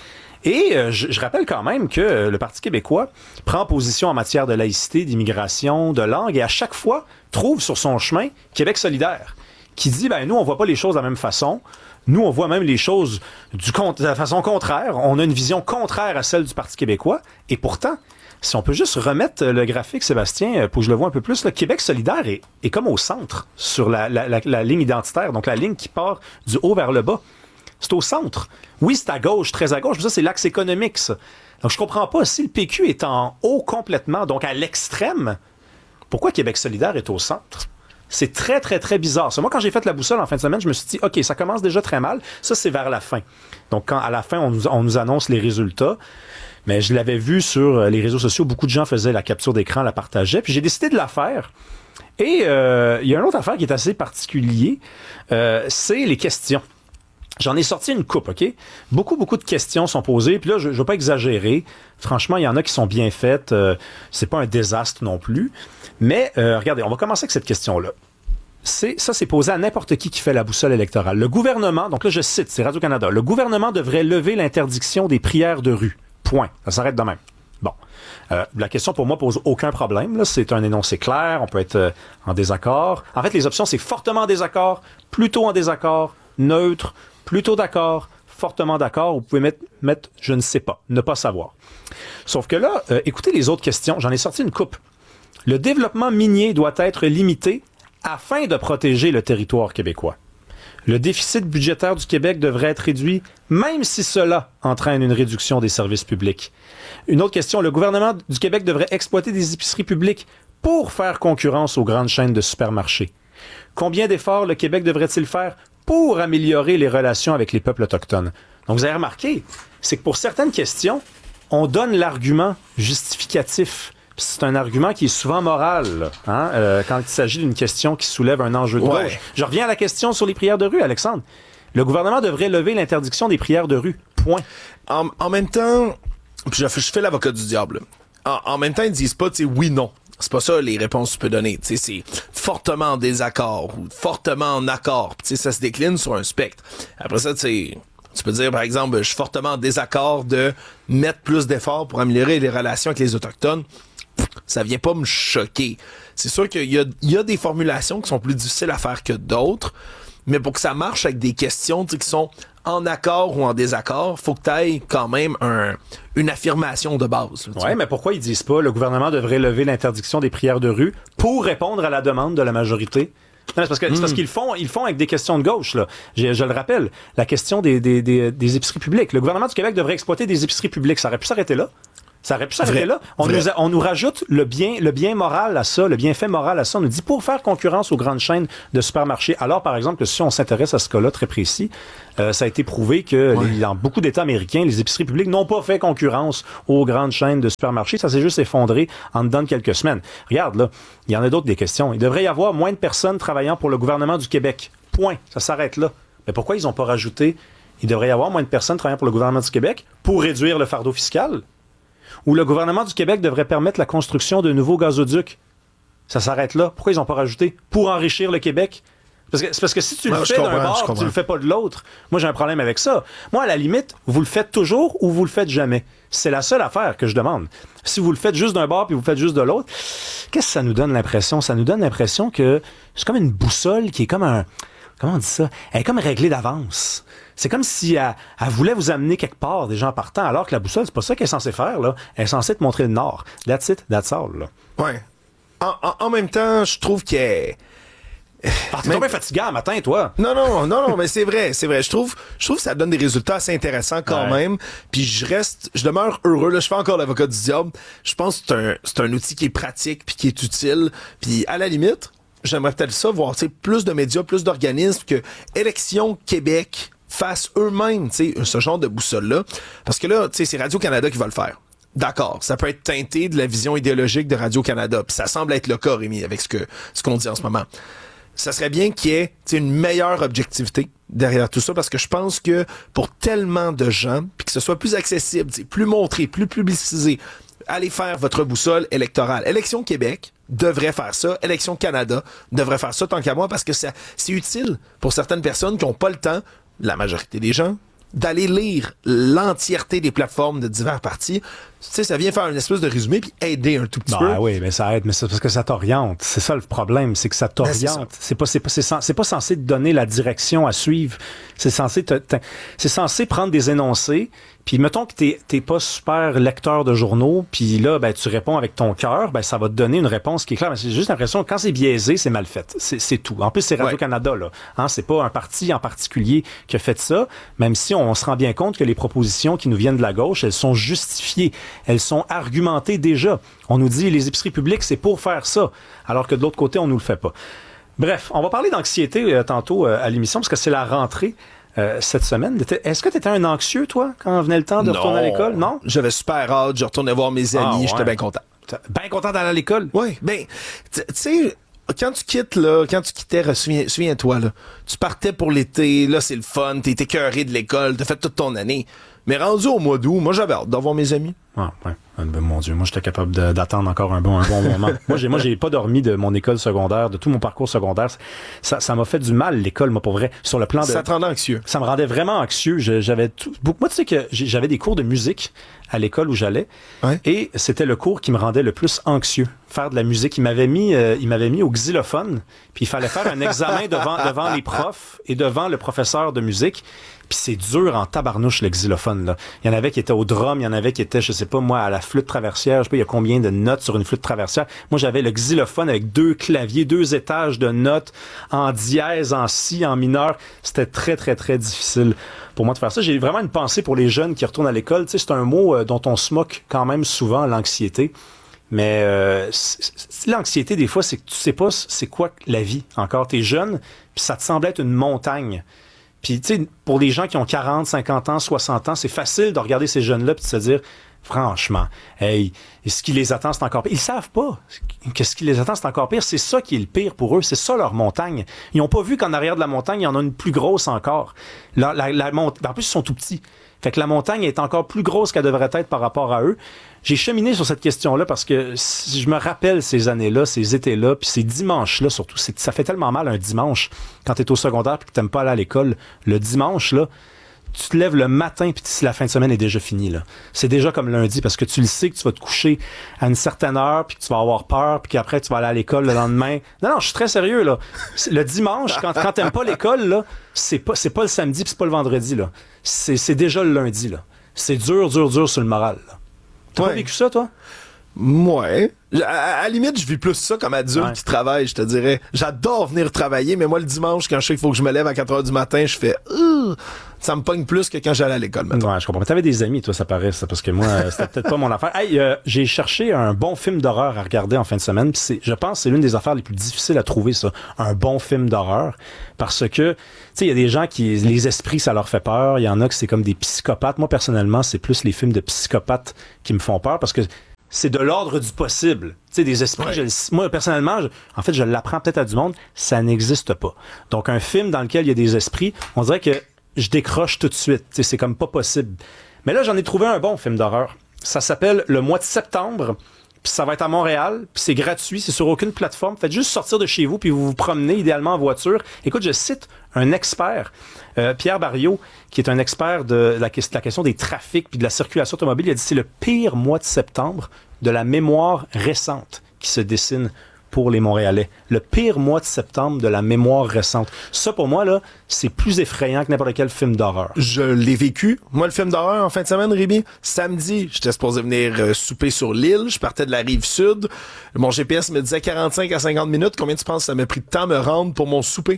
Et euh, je, je rappelle quand même que euh, le Parti québécois prend position en matière de laïcité, d'immigration, de langue, et à chaque fois trouve sur son chemin Québec solidaire, qui dit, ben nous, on voit pas les choses de la même façon. Nous, on voit même les choses du, de la façon contraire. On a une vision contraire à celle du Parti québécois. Et pourtant, si on peut juste remettre le graphique, Sébastien, pour que je le vois un peu plus, le Québec solidaire est, est comme au centre sur la, la, la, la ligne identitaire, donc la ligne qui part du haut vers le bas. C'est au centre. Oui, c'est à gauche, très à gauche, mais ça, c'est l'axe économique, ça. Donc, je comprends pas, si le P Q est en haut complètement, donc à l'extrême, pourquoi Québec solidaire est au centre? C'est très, très, très bizarre. Ça, moi, quand j'ai fait la boussole en fin de semaine, je me suis dit, OK, ça commence déjà très mal. Ça, c'est vers la fin. Donc, quand à la fin, on nous, on nous annonce les résultats. Mais je l'avais vu sur les réseaux sociaux. Beaucoup de gens faisaient la capture d'écran, la partageaient. Puis j'ai décidé de la faire. Et euh, il y a une autre affaire qui est assez particulière. Euh, c'est les questions. J'en ai sorti une coupe, OK? Beaucoup, beaucoup de questions sont posées. Puis là, je ne veux pas exagérer. Franchement, il y en a qui sont bien faites. Euh, c'est pas un désastre non plus. Mais euh, regardez, on va commencer avec cette question-là. C'est, ça, c'est posé à n'importe qui qui fait la boussole électorale. Le gouvernement, donc là, je cite, c'est Radio-Canada, le gouvernement devrait lever l'interdiction des prières de rue. Point. Ça s'arrête de même. Bon. Euh, la question, pour moi, pose aucun problème. Là. C'est un énoncé clair. On peut être euh, en désaccord. En fait, les options, c'est fortement en désaccord, plutôt en désaccord, neutre, plutôt d'accord, fortement d'accord. Vous pouvez mettre, mettre je ne sais pas, ne pas savoir. Sauf que là, euh, écoutez les autres questions. J'en ai sorti une coupe. Le développement minier doit être limité afin de protéger le territoire québécois. Le déficit budgétaire du Québec devrait être réduit, même si cela entraîne une réduction des services publics. Une autre question, le gouvernement du Québec devrait exploiter des épiceries publiques pour faire concurrence aux grandes chaînes de supermarchés. Combien d'efforts le Québec devrait-il faire pour améliorer les relations avec les peuples autochtones? Donc, vous avez remarqué, c'est que pour certaines questions, on donne l'argument justificatif. Puis c'est un argument qui est souvent moral, hein, euh, quand il s'agit d'une question qui soulève un enjeu de
ouais.
gauche. Je reviens à la question sur les prières de rue, Alexandre. Le gouvernement devrait lever l'interdiction des prières de rue. Point.
En, en même temps, puis je, je fais l'avocat du diable. En, en même temps, ils disent pas, tu sais, oui, non. C'est pas ça les réponses que tu peux donner. Tu sais, c'est fortement en désaccord ou fortement en accord. Tu sais, ça se décline sur un spectre. Après ça, tu sais, tu peux dire, par exemple, je suis fortement en désaccord de mettre plus d'efforts pour améliorer les relations avec les Autochtones. Ça vient pas me choquer. C'est sûr qu'il y a, il y a des formulations qui sont plus difficiles à faire que d'autres, mais pour que ça marche avec des questions qui sont en accord ou en désaccord, faut que tu aies quand même un, une affirmation de base.
Oui, mais pourquoi ils disent pas le gouvernement devrait lever l'interdiction des prières de rue pour répondre à la demande de la majorité? Non, c'est parce que
Mm.
c'est parce qu'ils font, ils font avec des questions de gauche, là. Je, je le rappelle, la question des, des, des, des épiceries publiques. Le gouvernement du Québec devrait exploiter des épiceries publiques. Ça aurait pu s'arrêter là. Ça aurait pu s'arrêter là. On nous, a, on nous rajoute le bien, le bien moral à ça, le bienfait moral à ça. On nous dit pour faire concurrence aux grandes chaînes de supermarchés. Alors, par exemple, que si on s'intéresse à ce cas-là très précis, euh, ça a été prouvé que
Ouais.
les, dans beaucoup d'États américains, les épiceries publiques n'ont pas fait concurrence aux grandes chaînes de supermarchés. Ça s'est juste effondré en dedans de quelques semaines. Regarde, là, il y en a d'autres des questions. Il devrait y avoir moins de personnes travaillant pour le gouvernement du Québec. Point. Ça s'arrête là. Mais pourquoi ils n'ont pas rajouté il devrait y avoir moins de personnes travaillant pour le gouvernement du Québec pour réduire le fardeau fiscal? Ou le gouvernement du Québec devrait permettre la construction de nouveaux gazoducs. Ça s'arrête là. Pourquoi ils n'ont pas rajouté? Pour enrichir le Québec? Parce que, c'est parce que si tu le
Ouais,
fais d'un bord,
comprends.
tu le fais pas de l'autre. Moi, j'ai un problème avec ça. Moi, à la limite, vous le faites toujours ou vous le faites jamais. C'est la seule affaire que je demande. Si vous le faites juste d'un bord puis vous le faites juste de l'autre, qu'est-ce que ça nous donne l'impression? Ça nous donne l'impression que c'est comme une boussole qui est comme un... Comment on dit ça? Elle est comme réglée d'avance. C'est comme si elle, elle voulait vous amener quelque part, des gens partant, alors que la boussole, c'est pas ça qu'elle est censée faire, là. Elle est censée te montrer le nord. That's it, that's all, là.
Ouais. En, en, en même temps, je trouve qu'elle...
Ah, t'es tombé fatigant matin, toi.
Non, non, non, non, mais c'est vrai, c'est vrai. Je trouve, je trouve que ça donne des résultats assez intéressants quand
Ouais.
même. Puis je reste, je demeure heureux. Là, je fais encore l'avocat du diable. Je pense que c'est un, c'est un outil qui est pratique puis qui est utile. Puis à la limite, j'aimerais peut-être ça voir, tu sais, plus de médias, plus d'organismes que Élections Québec fassent eux-mêmes, tu sais, ce genre de boussole-là. Parce que là, tu sais, c'est Radio-Canada qui va le faire. D'accord, ça peut être teinté de la vision idéologique de Radio-Canada. Puis ça semble être le cas, Rémi, avec ce que ce qu'on dit en ce moment. Ça serait bien qu'il y ait tu sais, une meilleure objectivité derrière tout ça, parce que je pense que pour tellement de gens, puis que ce soit plus accessible, tu sais, plus montré, plus publicisé, allez faire votre boussole électorale. Élections Québec devrait faire ça. Élections Canada devrait faire ça tant qu'à moi, parce que ça, c'est utile pour certaines personnes qui n'ont pas le temps, la majorité des gens, d'aller lire l'entièreté des plateformes de divers partis. Tu sais, ça vient faire une espèce de résumé puis aider un tout petit
Ben
peu.
oui, mais ça aide, mais c'est parce que ça t'oriente. C'est ça le problème, c'est que ça
Ben, c'est
t'oriente. C'est pas, c'est pas, c'est, sen- c'est pas censé te donner la direction à suivre. C'est censé te, te- c'est censé prendre des énoncés. Puis mettons que t'es, t'es pas super lecteur de journaux, puis là, ben tu réponds avec ton cœur, ben ça va te donner une réponse qui est claire. Mais c'est juste l'impression que quand c'est biaisé, c'est mal fait. C'est, c'est tout. En plus, c'est Radio-Canada, là. Hein, c'est pas un parti en particulier qui a fait ça, même si on se rend bien compte que les propositions qui nous viennent de la gauche, elles sont justifiées. Elles sont argumentées déjà. On nous dit les épiceries publiques, c'est pour faire ça, alors que de l'autre côté, on nous le fait pas. Bref, on va parler d'anxiété euh, tantôt euh, à l'émission, parce que c'est la rentrée euh, cette semaine. Est-ce que tu étais un anxieux, toi, quand venait le temps de
Non.
retourner à l'école? Non?
J'avais super hâte, je retournais voir mes amis,
Ah, ouais.
j'étais bien content.
Bien content d'aller à l'école?
Oui, ben, tu tu sais, quand tu quittes, là, quand tu quittais, souviens- souviens-toi, là, tu partais pour l'été, là, c'est le fun, t'es écœuré de l'école, t'as fait toute ton année. Mais rendu au mois d'août, moi, j'avais hâte d'avoir mes amis.
Ah, ouais. Ah, ben, mon Dieu, moi, j'étais capable de- d'attendre encore un bon, un bon moment. moi, j'ai, moi, j'ai pas dormi de mon école secondaire, de tout mon parcours secondaire. Ça, ça m'a fait du mal, l'école, moi, pour vrai. Sur le plan de.
Ça te rendait anxieux.
Ça me rendait vraiment anxieux. Je- j'avais tout. beaucoup- Moi, tu sais que j'ai- j'avais des cours de musique à l'école où j'allais. Et c'était le cours qui me rendait le plus anxieux. Faire de la musique. Il m'avait mis, euh, il m'avait mis au xylophone. Puis il fallait faire un examen devant, devant les profs et devant le professeur de musique. Puis c'est dur en tabarnouche, le xylophone, là. Il y en avait qui étaient au drum, il y en avait qui étaient, je sais pas, moi, à la flûte traversière. Je sais pas, il y a combien de notes sur une flûte traversière. Moi, j'avais le xylophone avec deux claviers, deux étages de notes en dièse, en si, en mineur. C'était très, très, très difficile pour moi de faire ça. J'ai vraiment une pensée pour les jeunes qui retournent à l'école. Tu sais, c'est un mot euh, dont on se moque quand même souvent, l'anxiété. Mais euh, c'est- c'est- l'anxiété, des fois, c'est que tu sais pas c'est quoi la vie. Encore, t'es jeune, puis ça te semble être une montagne. Puis, tu sais, pour les gens qui ont quarante, cinquante ans, soixante ans, c'est facile de regarder ces jeunes-là et de se dire, franchement, hey, ce qui les attend, c'est encore pire. Ils savent pas que ce qui les attend, c'est encore pire. C'est ça qui est le pire pour eux. C'est ça leur montagne. Ils n'ont pas vu qu'en arrière de la montagne, il y en a une plus grosse encore. La, la, la mont... En plus, ils sont tout petits. Fait que la montagne est encore plus grosse qu'elle devrait être par rapport à eux. J'ai cheminé sur cette question-là parce que je me rappelle ces années-là, ces étés-là, puis ces dimanches-là surtout. C'est, ça fait tellement mal un dimanche quand t'es au secondaire puis que t'aimes pas aller à l'école. Le dimanche, là, tu te lèves le matin puis la fin de semaine est déjà finie, là. C'est déjà comme lundi parce que tu le sais que tu vas te coucher à une certaine heure puis que tu vas avoir peur puis qu'après tu vas aller à l'école le lendemain. Non, non, je suis très sérieux, là. Le dimanche, quand, quand t'aimes pas l'école, là, c'est pas, c'est pas le samedi puis c'est pas le vendredi, là. C'est, c'est déjà le lundi, là. C'est dur, dur, dur sur le moral, là. T'as ouais. pas vécu ça, toi?
Ouais. À, à la limite, je vis plus ça comme adulte ouais. qui travaille, je te dirais. J'adore venir travailler, mais moi, le dimanche, quand je sais qu'il faut que je me lève à quatre heures du matin, je fais euh, ça me pogne plus que quand j'allais à l'école, maintenant.
Ouais, je comprends. Mais t'avais des amis, toi, ça paraît, ça, parce que moi, c'était peut-être pas mon affaire. Hey, euh, j'ai cherché un bon film d'horreur à regarder en fin de semaine, puis c'est, je pense que c'est l'une des affaires les plus difficiles à trouver, ça. Un bon film d'horreur. Parce que, tu sais, il y a des gens qui, les esprits, ça leur fait peur. Il y en a que c'est comme des psychopathes. Moi, personnellement, c'est plus les films de psychopathes qui me font peur parce que c'est de l'ordre du possible. Tu sais, des esprits, ouais. je, moi, personnellement, je, en fait, je l'apprends peut-être à du monde, ça n'existe pas. Donc, un film dans lequel il y a des esprits, on dirait que je décroche tout de suite. Tu sais, c'est comme pas possible. Mais là, j'en ai trouvé un bon film d'horreur. Ça s'appelle Le mois de septembre, puis ça va être à Montréal, puis c'est gratuit, c'est sur aucune plateforme. Faites juste sortir de chez vous, puis vous vous promenez idéalement en voiture. Écoute, je cite un expert, euh, Pierre Barriot, qui est un expert de la, la question des trafics puis de la circulation automobile. Il a dit c'est le pire mois de septembre de la mémoire récente qui se dessine pour les Montréalais. Le pire mois de septembre de la mémoire récente. Ça, pour moi, là, c'est plus effrayant que n'importe quel film d'horreur.
Je l'ai vécu. Moi, le film d'horreur, en fin de semaine, Rémi, samedi, j'étais supposé venir euh, souper sur l'île. Je partais de la rive sud. Mon G P S me disait quarante-cinq à cinquante minutes. Combien tu penses que ça m'a pris de temps à me rendre pour mon souper?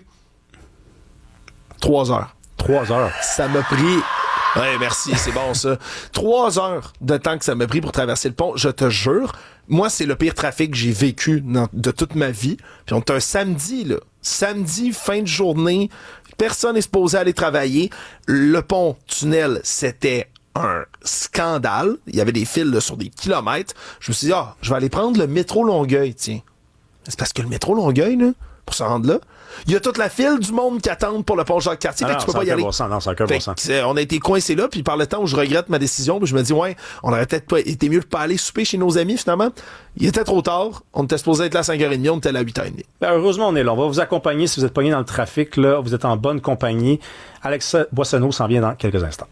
Trois heures.
Trois heures.
Ça m'a pris... Ouais, merci, c'est bon ça. Trois heures de temps que ça m'a pris pour traverser le pont, je te jure. Moi, c'est le pire trafic que j'ai vécu dans, de toute ma vie. Puis on est un samedi, là. Samedi, fin de journée. Personne n'est supposé aller travailler. Le pont tunnel, c'était un scandale. Il y avait des fils là, sur des kilomètres. Je me suis dit, ah, je vais aller prendre le métro Longueuil, tiens. C'est parce que le métro Longueuil, là, pour se rendre là, il y a toute la file du monde qui attend pour le pont Jacques-Cartier.
Ah
fait
non,
que tu peux pas y aller.
Bon sens, non, c'est un bon sens.
Que, on a été coincés là, puis par le temps où je regrette ma décision, puis je me dis, ouais, on aurait peut-être pas été mieux de pas aller souper chez nos amis, finalement. Il était trop tard. On était supposé être là à cinq heures trente, on était là à huit heures trente.
Ben, heureusement, on est là. On va vous accompagner si vous êtes pogné dans le trafic, là. Vous êtes en bonne compagnie. Alexa Boissonneau s'en vient dans quelques instants.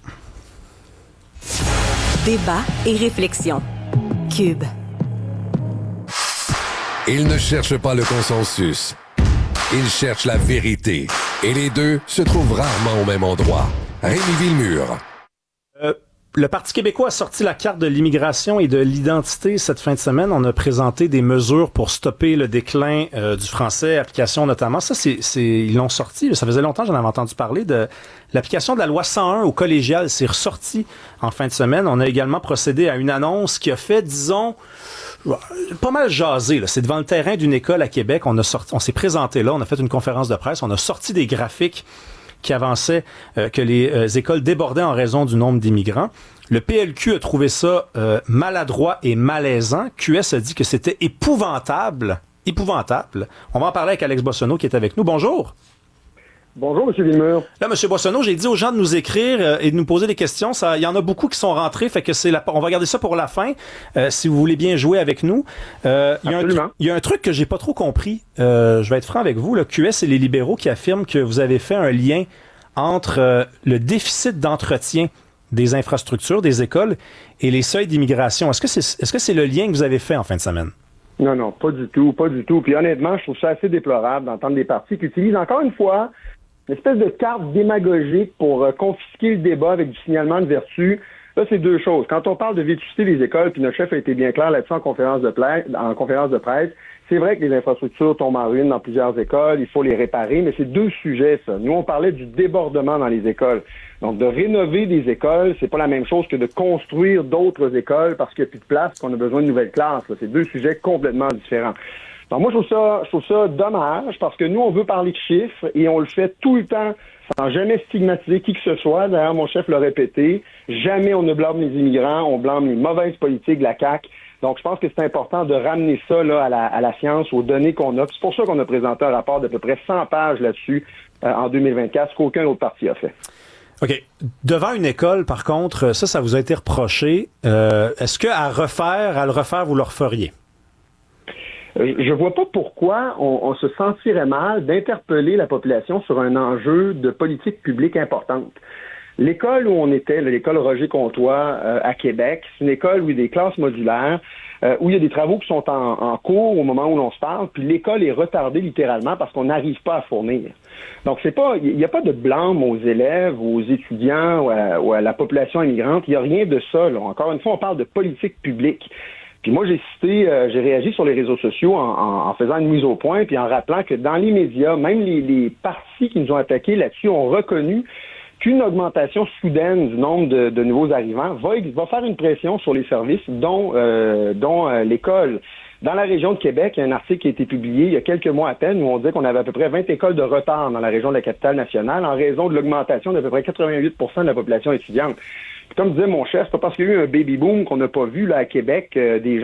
Débat et réflexion. Cube.
Il ne cherche pas le consensus. Il cherche la vérité. Et les deux se trouvent rarement au même endroit. Rémi Villemure.
Euh, le Parti québécois a sorti la carte de l'immigration et de l'identité cette fin de semaine. On a présenté des mesures pour stopper le déclin euh, du français, application notamment. Ça, c'est, c'est, ils l'ont sorti. Ça faisait longtemps que j'en avais entendu parler de l'application de la loi cent un au collégial. C'est ressorti en fin de semaine. On a également procédé à une annonce qui a fait, disons, pas mal jasé, là. C'est devant le terrain d'une école à Québec. On a sorti, on s'est présenté là, on a fait une conférence de presse, on a sorti des graphiques qui avançaient euh, que les euh, écoles débordaient en raison du nombre d'immigrants. Le P L Q a trouvé ça euh, maladroit et malaisant. Q S a dit que c'était épouvantable. Épouvantable. On va en parler avec Alex Boissonneau qui est avec nous. Bonjour.
Bonjour, M. Villemure.
Là, M. Boissonneau, j'ai dit aux gens de nous écrire euh, et de nous poser des questions. Ça, il y en a beaucoup qui sont rentrés, fait que c'est la, on va garder ça pour la fin, euh, si vous voulez bien jouer avec nous. Euh, il y a un, il y a un truc que j'ai pas trop compris. Euh, je vais être franc avec vous. Le Q S et les libéraux qui affirment que vous avez fait un lien entre euh, le déficit d'entretien des infrastructures, des écoles et les seuils d'immigration. Est-ce que c'est, est-ce que c'est le lien que vous avez fait en fin de semaine?
Non, non, pas du tout, pas du tout. Puis honnêtement, je trouve ça assez déplorable d'entendre des partis qui utilisent encore une fois une espèce de carte démagogique pour euh, confisquer le débat avec du signalement de vertu. Là, c'est deux choses. Quand on parle de vétusté des écoles, puis notre chef a été bien clair là-dessus en conférence de presse, en conférence de presse, c'est vrai que les infrastructures tombent en ruine dans plusieurs écoles, il faut les réparer, mais c'est deux sujets, ça. Nous, on parlait du débordement dans les écoles. Donc, de rénover des écoles, c'est pas la même chose que de construire d'autres écoles parce qu'il n'y a plus de place, qu'on a besoin de nouvelles classes. Là. C'est deux sujets complètement différents. Donc moi, je trouve ça, je trouve ça dommage parce que nous, on veut parler de chiffres et on le fait tout le temps sans jamais stigmatiser qui que ce soit. D'ailleurs, mon chef l'a répété, jamais on ne blâme les immigrants, on blâme les mauvaises politiques de la C A Q. Donc, je pense que c'est important de ramener ça là, à, la, à la science, aux données qu'on a. C'est pour ça qu'on a présenté un rapport d'à peu près cent pages là-dessus euh, en deux mille vingt-quatre, ce qu'aucun autre parti a fait.
OK. Devant une école, par contre, ça, ça vous a été reproché. Euh, est-ce qu'à refaire, à le refaire, vous le referiez?
Je vois pas pourquoi on, on se sentirait mal d'interpeller la population sur un enjeu de politique publique importante. L'école où on était, l'école Roger Comtois euh, à Québec, c'est une école où il y a des classes modulaires, euh, où il y a des travaux qui sont en, en cours au moment où l'on se parle, puis l'école est retardée littéralement parce qu'on n'arrive pas à fournir. Donc c'est pas, il n'y a pas de blâme aux élèves, aux étudiants ou à, ou à la population immigrante. Il n'y a rien de ça. Là. Encore une fois, on parle de politique publique. Puis moi, j'ai cité, euh, j'ai réagi sur les réseaux sociaux en, en, en faisant une mise au point, puis en rappelant que dans les médias, même les, les partis qui nous ont attaqués là-dessus ont reconnu qu'une augmentation soudaine du nombre de, de nouveaux arrivants va, va faire une pression sur les services, dont, euh, dont euh, l'école. Dans la région de Québec, il y a un article qui a été publié il y a quelques mois à peine où on disait qu'on avait à peu près vingt écoles de retard dans la région de la capitale nationale en raison de l'augmentation d'à peu près quatre-vingt-huit pour cent de la population étudiante. Puis comme disait mon chef, c'est pas parce qu'il y a eu un baby boom qu'on n'a pas vu là à Québec euh, des gens